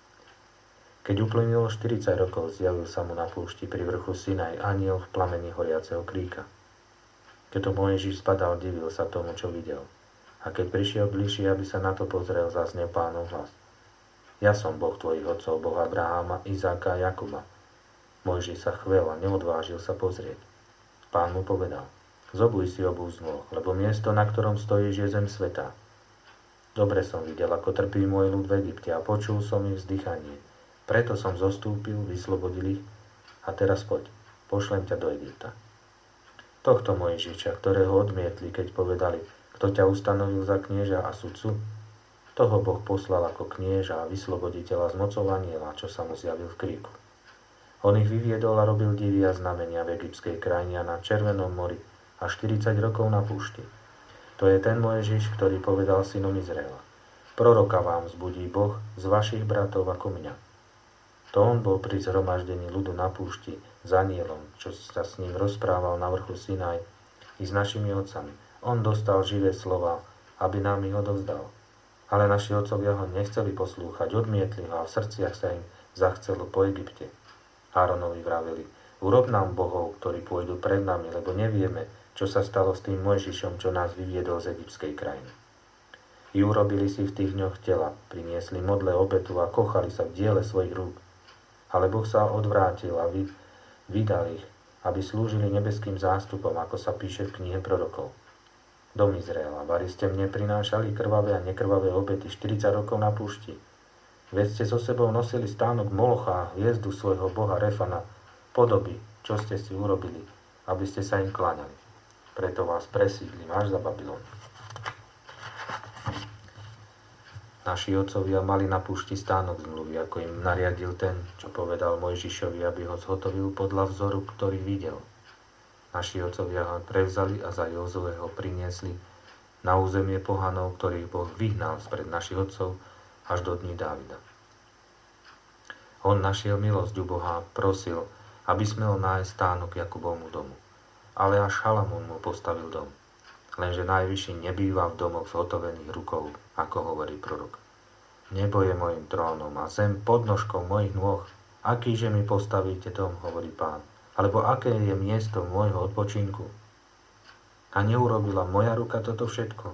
Keď uplynulo štyridsať rokov, zjavil sa mu na púšti pri vrchu Sinaj anjel v plameni horiaceho kríka. Keď to Mojžiš spadal, divil sa tomu, čo videl. A keď prišiel bližšie, aby sa na to pozrel, zaznel Pánov hlas. Ja som Boh tvojich otcov, Boh Abraháma, Izáka a Jakuba. Mojžiš sa chvel a neodvážil sa pozrieť. Pán mu povedal, zobuj si obúz nôh, lebo miesto, na ktorom stojíš, je zem sveta. Dobre som videl, ako trpí môj ľud v Egypte a počul som ich vzdychanie. Preto som zostúpil, vyslobodil ich a teraz poď, pošlem ťa do Egypta. Tohto Mojžiša, ktorého odmietli, keď povedali, kto ťa ustanovil za knieža a sudcu, toho Boh poslal ako knieža a vysloboditeľa z mocou anjela, čo sa mu zjavil v kríku. On ich vyviedol a robil divy a znamenia v egyptskej krajine a na Červenom mori a štyridsať rokov na púšti. To je ten Mojžiš, ktorý povedal synom Izraela. Proroka vám vzbudí Boh z vašich bratov ako mňa. To on bol pri zhromaždení ľudu na púšti s anjelom, čo sa s ním rozprával na vrchu Sinaj i s našimi otcami. On dostal živé slova, aby nám ich odovzdal. Ale naši otcovia ho nechceli poslúchať, odmietli ho a v srdciach sa im zachcelo po Egypte. Áronovi vraveli, urob nám bohov, ktorí pôjdu pred nami, lebo nevieme, čo sa stalo s tým Mojžišom, čo nás vyviedol z egyptskej krajiny. I urobili si v tých dňoch tela, priniesli modle obetu a kochali sa v diele svojich rúk. Ale Boh sa odvrátil a vy, vydal ich, aby slúžili nebeským zástupom, ako sa píše v knihe prorokov. Dom Izraela, vari ste mne prinášali krvavé a nekrvavé obety štyridsať rokov na púšti. Veď ste so sebou nosili stánok Molocha a hviezdu svojho boha Refana, podoby, čo ste si urobili, aby ste sa im kláňali. Preto vás presídlim až za Babylon. Naši otcovia mali na púšti stánok zmluvy, ako im nariadil ten, čo povedal Mojžišovi, aby ho zhotovil podľa vzoru, ktorý videl. Naši otcovia ho prevzali a za Jozueho priniesli na územie pohanov, ktorých Boh vyhnal spred našich otcov až do dní Dávida. On našiel milosť u Boha a prosil, aby smel nájsť stánok Jakubovmu domu. Ale až Šalamún mu postavil dom. Lenže najvyšší nebýva v domoch zhotovených rukou, ako hovorí prorok. Nebo je mojim trónom a zem podnožkou mojich nôh. Akýže mi postavíte dom, hovorí Pán. Alebo aké je miesto môjho odpočinku? A neurobila moja ruka toto všetko?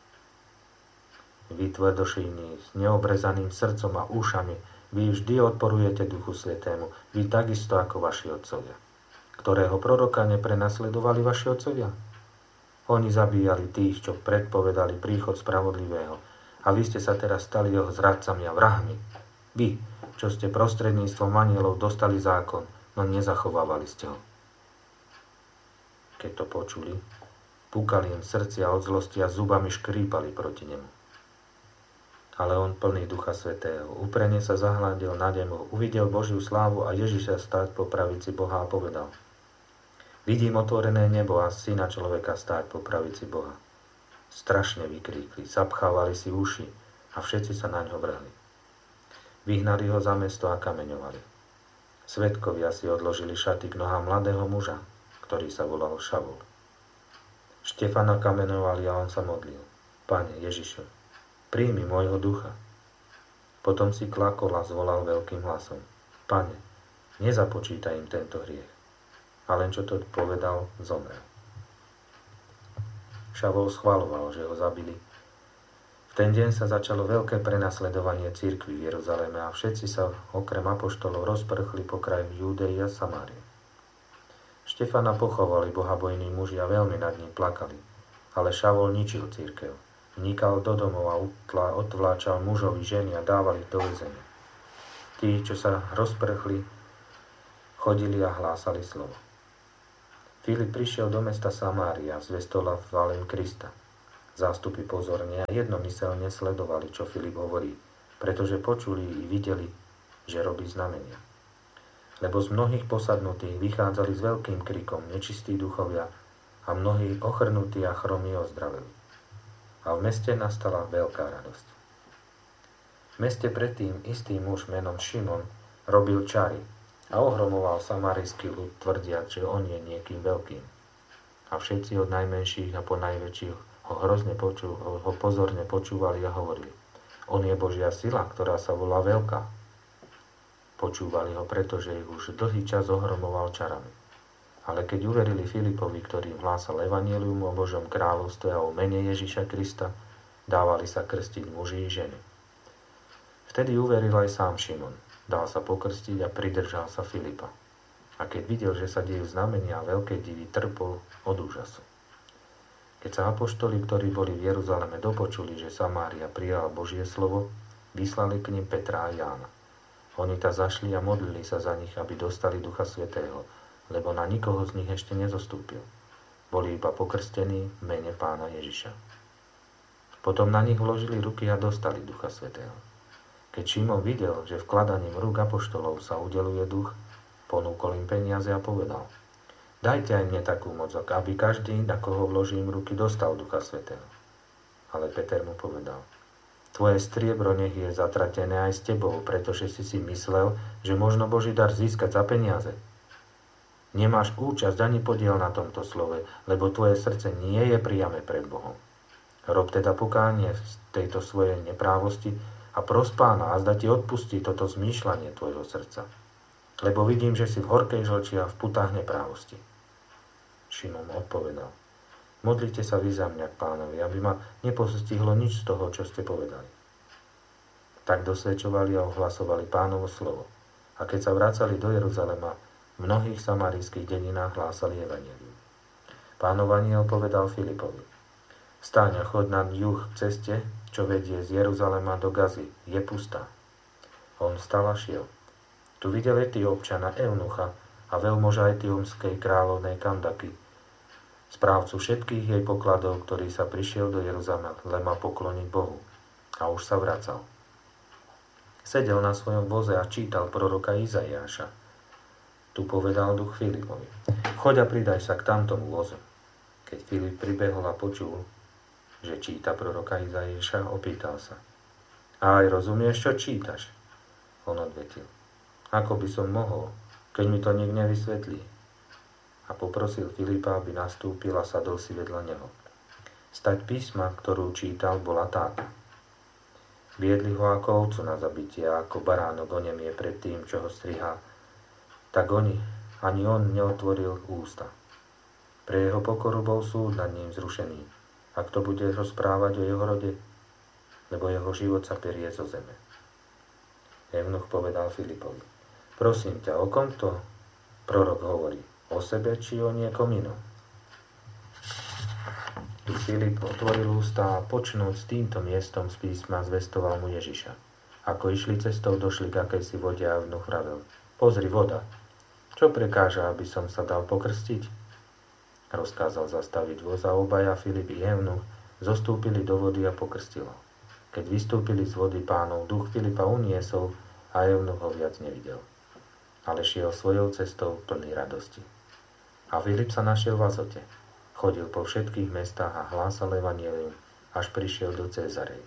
Vy tvrdošíni, s neobrezaným srdcom a ušami, vy vždy odporujete Duchu Svätému, vy takisto ako vaši otcovia. Ktorého proroka neprenasledovali vaši otcovia? Oni zabíjali tých, čo predpovedali príchod spravodlivého, a vy ste sa teraz stali jeho zradcami a vrahmi. Vy, čo ste prostredníctvom anjelov dostali zákon, no nezachovávali ste ho. Keď to počuli, púkali im srdcia od zlosti a zubami škrípali proti nemu. Ale on, plný Ducha Svätého, úprene sa zahľadil na nemu, uvidel Božiu slávu a Ježiša stáť po pravici Boha a povedal: Vidím otvorené nebo a syna človeka stáť po pravici Boha. Strašne vykríkli, zapchávali si uši a všetci sa na ňo vrhli. Vyhnali ho za mesto a kameňovali. Svedkovia si odložili šaty k nohám mladého muža, ktorý sa volal Šavol. Štefana kamenovali a on sa modlil: Pane Ježišu, príjmi môjho ducha. Potom si klakol a zvolal veľkým hlasom: Pane, nezapočítaj im tento hriech. A len čo to povedal, zomrel. Šavol schvaľoval, že ho zabili. V ten deň sa začalo veľké prenasledovanie cirkvi v Jeruzaleme a všetci sa okrem apoštolov rozprchli po kraji Júdei a Samárie. Štefana pochovali bohabojní muži a veľmi nad ním plakali, ale Šavol ničil cirkev. Vnikal do domov a odvláčal mužovi ženy a dávali do väzenia. Tí, čo sa rozprchli, chodili a hlásali slovo. Filip prišiel do mesta Samária, zvestoval im Krista. Zástupy pozorne a jednomyselne sledovali, čo Filip hovorí, pretože počuli i videli, že robí znamenia. Lebo z mnohých posadnutých vychádzali s veľkým krikom nečistí duchovia a mnohí ochrnutí a chromí ozdraveli. A v meste nastala veľká radosť. V meste predtým istý muž menom Šimon robil čary a ohromoval samarijský ľud, tvrdiac, že on je niekým veľkým. A všetci od najmenších a po najväčších ho hrozne poču, ho pozorne počúvali a hovorili: on je Božia sila, ktorá sa volá Veľká. Počúvali ho, pretože ich už dlhý čas ohromoval čarami. Ale keď uverili Filipovi, ktorý im hlásal evanjelium o Božom kráľovstve a o mene Ježiša Krista, dávali sa krstiť muži i ženy. Vtedy uveril aj sám Šimon, dal sa pokrstiť a pridržal sa Filipa. A keď videl, že sa dejú znamenia a veľké divy, trpol od úžasu. Keď sa apoštoli, ktorí boli v Jeruzaleme, dopočuli, že Samária prijala Božie slovo, vyslali k nim Petra a Jána. Oni ta zašli a modlili sa za nich, aby dostali Ducha Svätého, lebo na nikoho z nich ešte nezostúpil. Boli iba pokrstení v mene Pána Ježiša. Potom na nich vložili ruky a dostali Ducha Svätého. Keď Šimon videl, že vkladaním rúk apoštolov sa udeluje duch, ponúkol im peniaze a povedal: dajte aj mne takú moc, aby každý, na koho vložím ruky, dostal Ducha Svätého. Ale Peter mu povedal: tvoje striebro nech je zatratené aj s tebou, pretože si si myslel, že možno Boží dar získať za peniaze. Nemáš účasť ani podiel na tomto slove, lebo tvoje srdce nie je priame pred Bohom. Rob teda pokánie z tejto svojej neprávosti a pros Pána, a zda ti odpustí toto zmýšľanie tvojho srdca. Lebo vidím, že si v horkej žlči a v putách neprávosti. Šimon odpovedal: modlite sa vy za mňa k Pánovi, aby ma nepostihlo nič z toho, čo ste povedali. Tak dosvedčovali a ohlasovali Pánovo slovo. A keď sa vracali do Jeruzalema, v mnohých samarijských dedinách hlásali evanjelium. Pánov anjel povedal Filipovi: vstaň a choď na juh k ceste, čo vedie z Jeruzalema do Gazy, je pustá. On vstal a šiel. Tu videl Etiópčana Eunucha a veľmoža etiópskej kráľovnej Kandaky, správcu všetkých jej pokladov, ktorý sa prišiel do Jeruzalema pokloniť Bohu. A už sa vracal. Sedel na svojom voze a čítal proroka Izaiáša. Tu povedal duch Filipovi: choď a pridaj sa k tamtomu vozu. Keď Filip pribehol a počul, že číta proroka Izaiáša, opýtal sa: a aj rozumieš, čo čítaš? On odvetil: ako by som mohol, keď mi to nik nevysvetlí? A poprosil Filipa, aby nastúpil a sadol si vedľa neho. Stať písma, ktorú čítal, bola táto: viedli ho ako ovcu na zabitie, a ako baránok onemie pred tým, čo ho strihá, tak oni, ani on neotvoril ústa. Pre jeho pokoru bol súd nad ním zrušený. A kto bude rozprávať o jeho rode? Lebo jeho život sa perie zo zeme. Eunuch povedal Filipovi: prosím ťa, o kom to prorok hovorí? O sebe, či o niekom inom? Tu Filip otvoril ústa a počnúť s týmto miestom z písma zvestoval mu Ježiša. Ako išli cestou, došli k akejsi vode a eunuch vravel: pozri, voda. Čo prekáža, aby som sa dal pokrstiť? Rozkázal zastaviť voz a obaja, Filip i eunuch, zostúpili do vody a pokrstil ho. Keď vystúpili z vody, Pánov duch Filipa uniesol a eunuch ho viac nevidel. Ale šiel svojou cestou plný radosti. A Filip sa našiel v Azote. Chodil po všetkých mestách a hlásal evanjelium, až prišiel do Cézarei.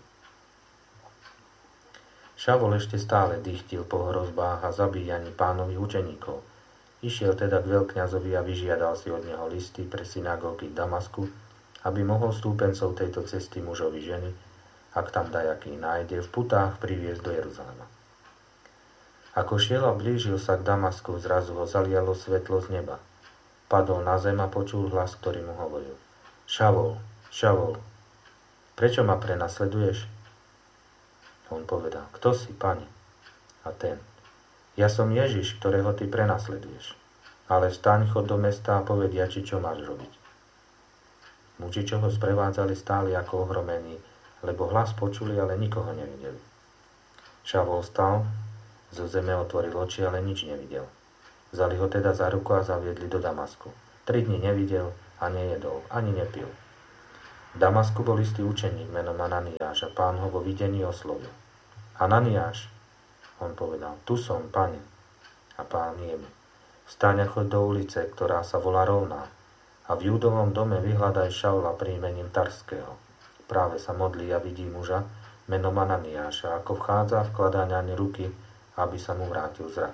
Šavol ešte stále dychtil po hrozbách a zabíjaní Pánových učeníkov. Išiel teda k veľkňazovi a vyžiadal si od neho listy pre synagógy v Damasku, aby mohol stúpencov tejto cesty mužovi ženy, ak tam dajaký nájde, v putách priviesť do Jeruzalema. Ako šiel a blížil sa k Damasku, zrazu ho zalialo svetlo z neba. Padol na zem a počul hlas, ktorý mu hovoril: Šavol, Šavol, prečo ma prenasleduješ? On povedal: kto si, Pane? A ten: ja som Ježiš, ktorého ty prenasleduješ. Ale vstaň, chod do mesta a povedia, či čo máš robiť. Muži, čo ho sprevádzali, stáli ako ohromení, lebo hlas počuli, ale nikoho nevideli. Šavol stal Zo zeme otvoril oči, ale nič nevidel. Vzali ho teda za ruku a zaviedli do Damasku. Tri dni nevidel a nejedol, ani nepil. V Damasku bol istý učeník menom Ananiáš a Pán ho vo videní oslovil. Ananiáš, on povedal, tu som, Pane. A Pán jemu, vstaň a choď do ulice, ktorá sa volá Rovná, a v Júdovom dome vyhľadaj Šaula príjmením Tarského. Práve sa modlí a vidí muža menom Ananiáša, ako vchádza a vkladá naň ruky, aby sa mu vrátil zrak.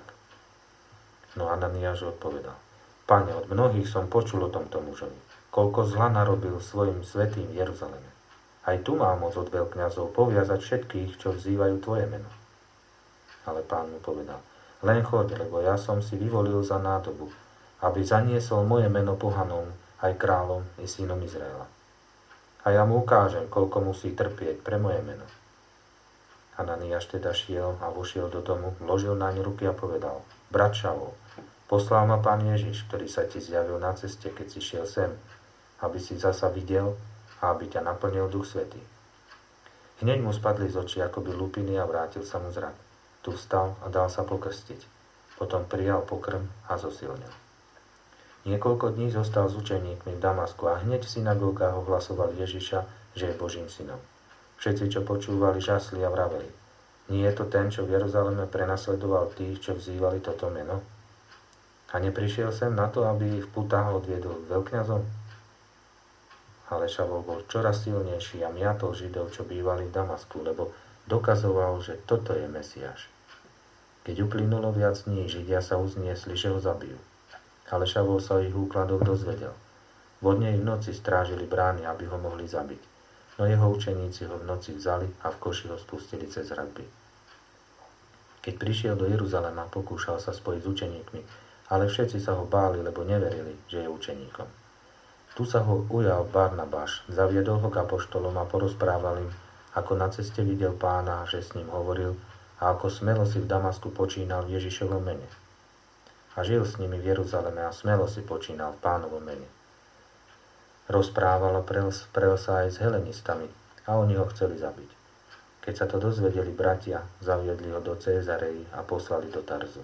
No Ananiáš odpovedal, Pane, od mnohých som počul o tomto mužovi, koľko zla narobil svojim svätým v Jeruzaleme. Aj tu má moc od veľkňazov poviazať všetkých, čo vzývajú tvoje meno. Ale Pán mu povedal, len choď, lebo ja som si vyvolil za nádobu, aby zaniesol moje meno pohanom, aj kráľom i synom Izraela. A ja mu ukážem, koľko musí trpieť pre moje meno. Ananiáš teda šiel a vošiel do domu, vložil naň ruky a povedal, brat Šavol, poslal ma Pán Ježiš, ktorý sa ti zjavil na ceste, keď si šiel sem, aby si zasa videl a aby ťa naplnil Duch Svätý. Hneď mu spadli z očí akoby lupiny a vrátil sa mu zrak. Tu vstal a dal sa pokrstiť. Potom prijal pokrm a zosilnil. Niekoľko dní zostal s učeníkmi v Damasku a hneď v synagógach ohlasovali Ježiša, že je Božím synom. Všetci, čo počúvali, žasli a vraveli. Nie je to ten, čo v Jeruzaleme prenasledoval tých, čo vzývali toto meno? A neprišiel sem na to, aby ich v putách odviedol k veľkňazom? Ale Šavol bol čoraz silnejší a miatol Židov, čo bývali v Damasku, lebo dokazoval, že toto je Mesiáš. Keď uplynulo viac dní, Židia sa uzniesli, že ho zabijú. Ale Šavol sa o ich úkladoch dozvedel. Vodne i v noci strážili brány, aby ho mohli zabiť. No jeho učeníci ho v noci vzali a v koši ho spustili cez hradby. Keď prišiel do Jeruzalema, pokúšal sa spojiť s učeníkmi, ale všetci sa ho báli, lebo neverili, že je učeníkom. Tu sa ho ujal Barnabáš, zaviedol ho k apoštolom a porozprával im, ako na ceste videl Pána, že s ním hovoril a ako smelo si v Damasku počínal v Ježišovom mene. A žil s nimi v Jeruzaleme a smelo si počínal v Pánovom mene. Rozprával a prel sa aj s helenistami a oni ho chceli zabiť. Keď sa to dozvedeli bratia, zaviedli ho do Cézarei a poslali do Tarzu.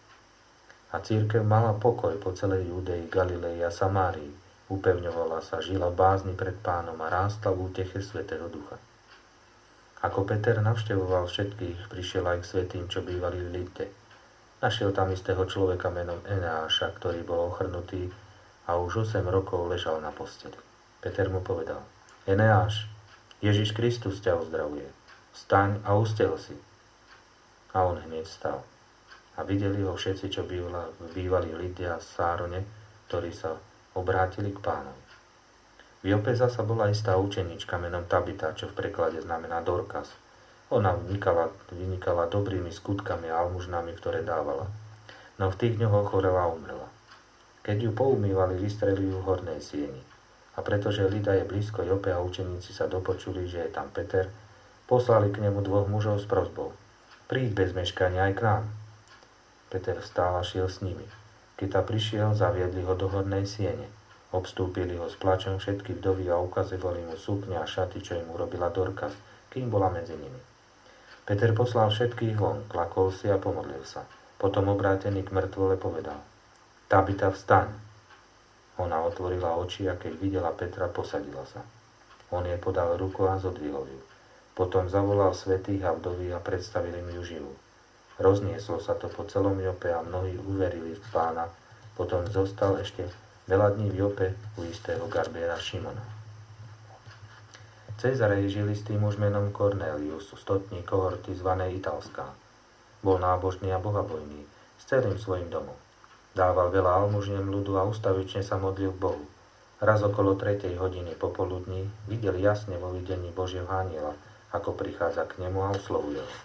A cirkev mala pokoj po celej Judei, Galilei a Samárii, upevňovala sa, žila v bázni pred Pánom a rástla v úteche Svätého Ducha. Ako Peter navštevoval všetkých, prišiel aj k svätým, čo bývali v Lidde. Našiel tam istého človeka menom Eneáša, ktorý bol ochrnutý a už osem rokov ležal na posteli. Peter mu povedal, Eneáš, Ježiš Kristus ťa uzdravuje, vstaň a ustel si. A on hneď vstal. A videli ho všetci, čo bývali v Lidde a Sárone, ktorí sa obrátili k Pánovi. V Jope zasa bola istá učenička menom Tabita, čo v preklade znamená Dorkas. Ona vynikala, vynikala dobrými skutkami a almužnami, ktoré dávala. No v tých dňoch ochorela a umrela. Keď ju poumývali, vystrelili ju v hornej sieni. A pretože Lida je blízko Jope a učeníci sa dopočuli, že je tam Peter, poslali k nemu dvoch mužov s prosbou. Príď bez meškania aj k nám. Peter vstal a šiel s nimi. Keď ta prišiel, zaviedli ho do hornej siene. Obstúpili ho s plačom všetky vdovy a ukazovali mu sukňa a šaty, čo im urobila Dorkas, kým bola medzi nimi. Peter poslal všetkých von, klakol si a pomodlil sa. Potom obrátený k mŕtvole povedal, Tabita, vstaň. Ona otvorila oči a keď videla Petra, posadila sa. On jej podal ruku a zodvihol ju. Potom zavolal svätých a vdovy a predstavili mi ju živú. Roznieslo sa to po celom Jope a mnohí uverili v Pána. Potom zostal ešte veľa dní v Jope u istého garbiera Šimona. V Cézarei žil istý muž menom Kornélius, stotník kohorty zvanej Italská. Bol nábožný a bohabojný, s celým svojim domom. Dával veľa almužnem ľudu a ustavične sa modlil k Bohu. Raz okolo tretej hodiny popoludní videl jasne vo videní Božieho anjela, ako prichádza k nemu a oslovuje ho.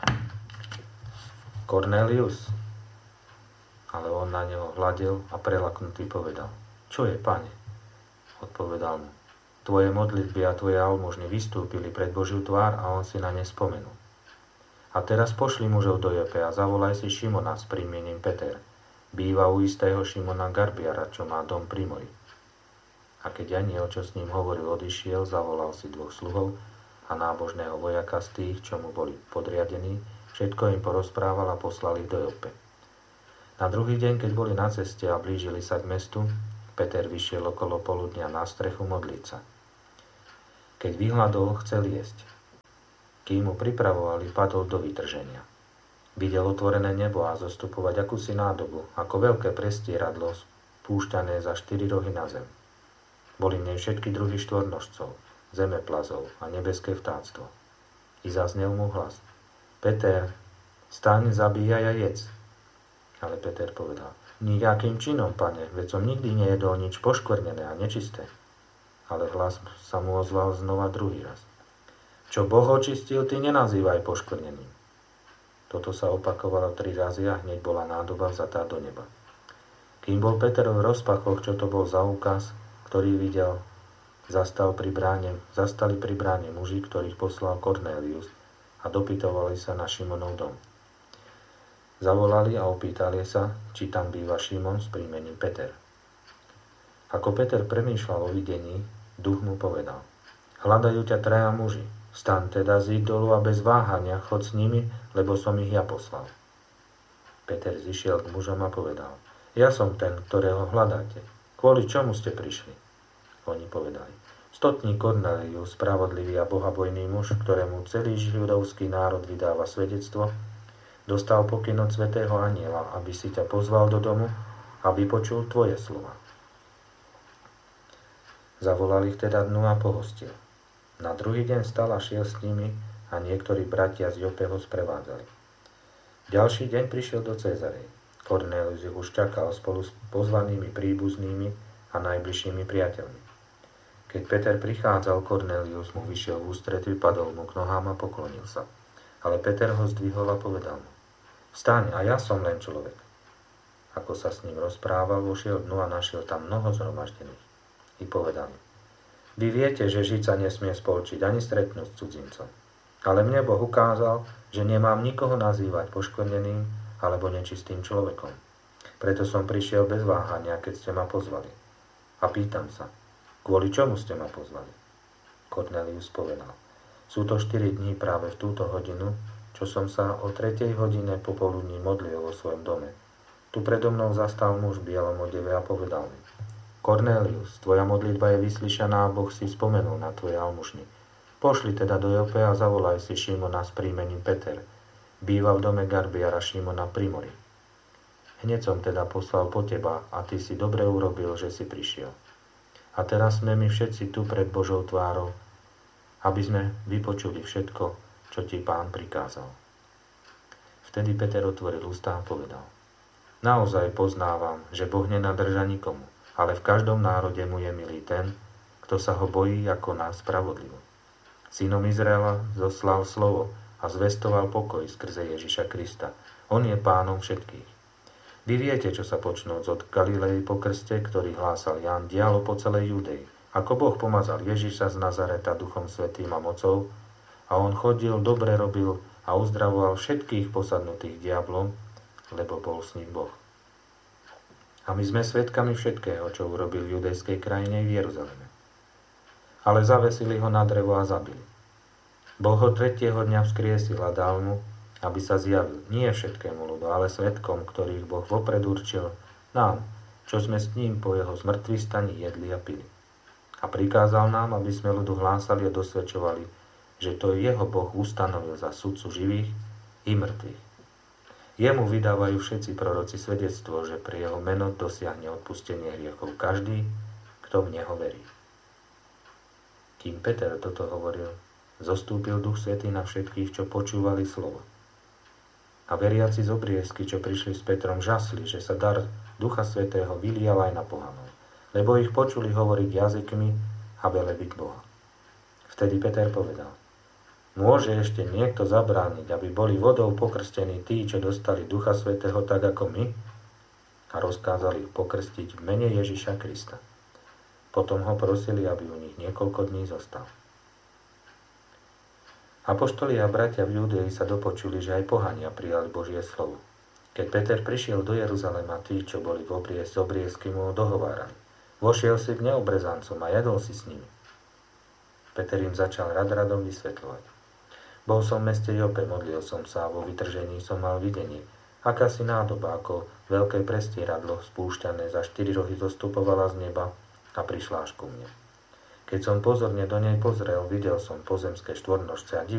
Kornélius. Ale on na neho hľadel a prelaknutý povedal, čo je, Pane? Odpovedal mu, tvoje modlitby a tvoje almužny vystúpili pred Božiu tvár a on si na ne spomenul. A teraz pošli mužov do Jope a zavolaj si Šimona s príjmením Peter. Býva u istého Šimona Garbiara, čo má dom pri mori. A keď anjel, čo s ním hovoril, odišiel, zavolal si dvoch sluhov a nábožného vojaka z tých, čo mu boli podriadení, všetko im porozprával a poslal ich do Joppe. Na druhý deň, keď boli na ceste a blížili sa k mestu, Peter vyšiel okolo poludnia na strechu modliť sa. Keď vyhľadol, chcel jesť. Kým mu pripravovali, padol do vytrženia. Videl otvorené nebo a zostupovať akúsi nádobu, ako veľké prestieradlo spúšťané za štyri rohy na zem. Boli v nej všetky druhy štvornožcov, zemeplazov a nebeské vtáctvo. I zaznel mu hlas. Peter, staň, zabíjaj a jedz. Ale Peter povedal, nijakým činom, pane, veď som nikdy nejedol nič poškvrnené a nečisté. Ale hlas sa mu ozval znova druhý raz. Čo Boh očistil, ty nenazývaj poškvrneným. Toto sa opakovalo tri razy a hneď bola nádoba vzatá do neba. Kým bol Peter v rozpakoch, čo to bol za úkaz, ktorý videl, zastal pri bráne, zastali pri bráne muži, ktorých poslal Kornélius a dopytovali sa na Šimonov dom. Zavolali a opýtali sa, či tam býva Šimon s príjmením Peter. Ako Peter premýšľal o videní, duch mu povedal, hľadajú ťa traja muži, staň teda z idolu a bez váhania chod s nimi, lebo som ich ja poslal. Peter zišiel k mužom a povedal, ja som ten, ktorého hľadáte. Kvôli čomu ste prišli? Oni povedali, stotník Kornélius, spravodlivý a bohabojný muž, ktorému celý židovský národ vydáva svedectvo, dostal pokyn od svätého anjela, aby si ťa pozval do domu a vypočul tvoje slova. Zavolal ich teda dnu a pohostil. Na druhý deň stal a šiel s nimi a niektorí bratia z Jope ho sprevádzali. Ďalší deň prišiel do Cézarej. Kornélius ich už čakal spolu s pozvanými príbuznými a najbližšími priateľmi. Keď Peter prichádzal, Kornélius mu vyšiel v ústrety, padol mu k nohám a poklonil sa. Ale Peter ho zdvihol a povedal mu, vstaň, a ja som len človek. Ako sa s ním rozprával, vošiel dnu a našiel tam mnoho zhromaždených. I povedal mu, vy viete, že žiť sa nesmie spolčiť ani stretnúť s cudzincom. Ale mne Boh ukázal, že nemám nikoho nazývať poškvrneným alebo nečistým človekom. Preto som prišiel bez váhania, keď ste ma pozvali. A pýtam sa, kvôli čomu ste ma pozvali? Kornélius povedal, sú to štyri dní práve v túto hodinu, čo som sa o tretej hodine popoludní modlil vo svojom dome. Tu predo mnou zastal muž v bielom odeve a povedal mi, Kornélius, tvoja modlitba je vyslyšaná a Boh si spomenul na tvoje almužny. Pošli teda do Jope a zavolaj si Šimona s príjmením Peter. Býva v dome garbiara Šimona pri mori. Hneď som teda poslal po teba a ty si dobre urobil, že si prišiel. A teraz sme my všetci tu pred Božou tvárou, aby sme vypočuli všetko, čo ti Pán prikázal. Vtedy Peter otvoril ústa a povedal, naozaj poznávam, že Boh nenadrža nikomu, ale v každom národe mu je milý ten, kto sa ho bojí ako nás spravodlivo. Synom Izraela zoslal slovo a zvestoval pokoj skrze Ježiša Krista. On je pánom všetkých. Vy viete, čo sa počnúc od Galilei po krste, ktorý hlásal Ján, dialo po celej Judei. Ako Boh pomazal Ježiša z Nazareta duchom svätým a mocou, a on chodil, dobre robil a uzdravoval všetkých posadnutých diablom, lebo bol s ním Boh. A my sme svedkami všetkého, čo urobil v judejskej krajine v Jeruzaleme. Ale zavesili ho na drevo a zabili. Boh ho tretieho dňa vzkriesil a dal mu, aby sa zjavil nie všetkému ľudu, ale svedkom, ktorých Boh vopred určil, nám, čo sme s ním po jeho zmrtvých staní jedli a pili. A prikázal nám, aby sme ľudu hlásali a dosvedčovali, že to jeho Boh ustanovil za sudcu živých i mŕtvych. Jemu vydávajú všetci proroci svedectvo, že pre jeho meno dosiahne odpustenie hriechov každý, kto v neho verí. Kým Peter toto hovoril, zostúpil Duch Svätý na všetkých, čo počúvali slovo. A veriaci z obriezky, čo prišli s Petrom, žasli, že sa dar Ducha Svätého vylial aj na pohanov, lebo ich počuli hovoriť jazykmi a velebiť Boha. Vtedy Peter povedal, môže ešte niekto zabrániť, aby boli vodou pokrstení tí, čo dostali Ducha Svätého tak ako my? A rozkázali ich pokrstiť v mene Ježiša Krista. Potom ho prosili, aby u nich niekoľko dní zostal. Apoštoli a bratia v Judei sa dopočuli, že aj pohania prijali Božie slovo. Keď Peter prišiel do Jeruzalema, tí, čo boli v obriez, z obriezky, mu dohovárali. Vošiel si k neobrezancom a jedol si s nimi. Peter im začal rad radom vysvetľovať. Bol som v meste Jope, modlil som sa a vo vytržení som mal videnie. Akási nádoba ako veľké prestieradlo spúšťané za štyri rohy zostupovala z neba a prišla až ku mne. Keď som pozorne do nej pozrel, videl som pozemské štvornožce a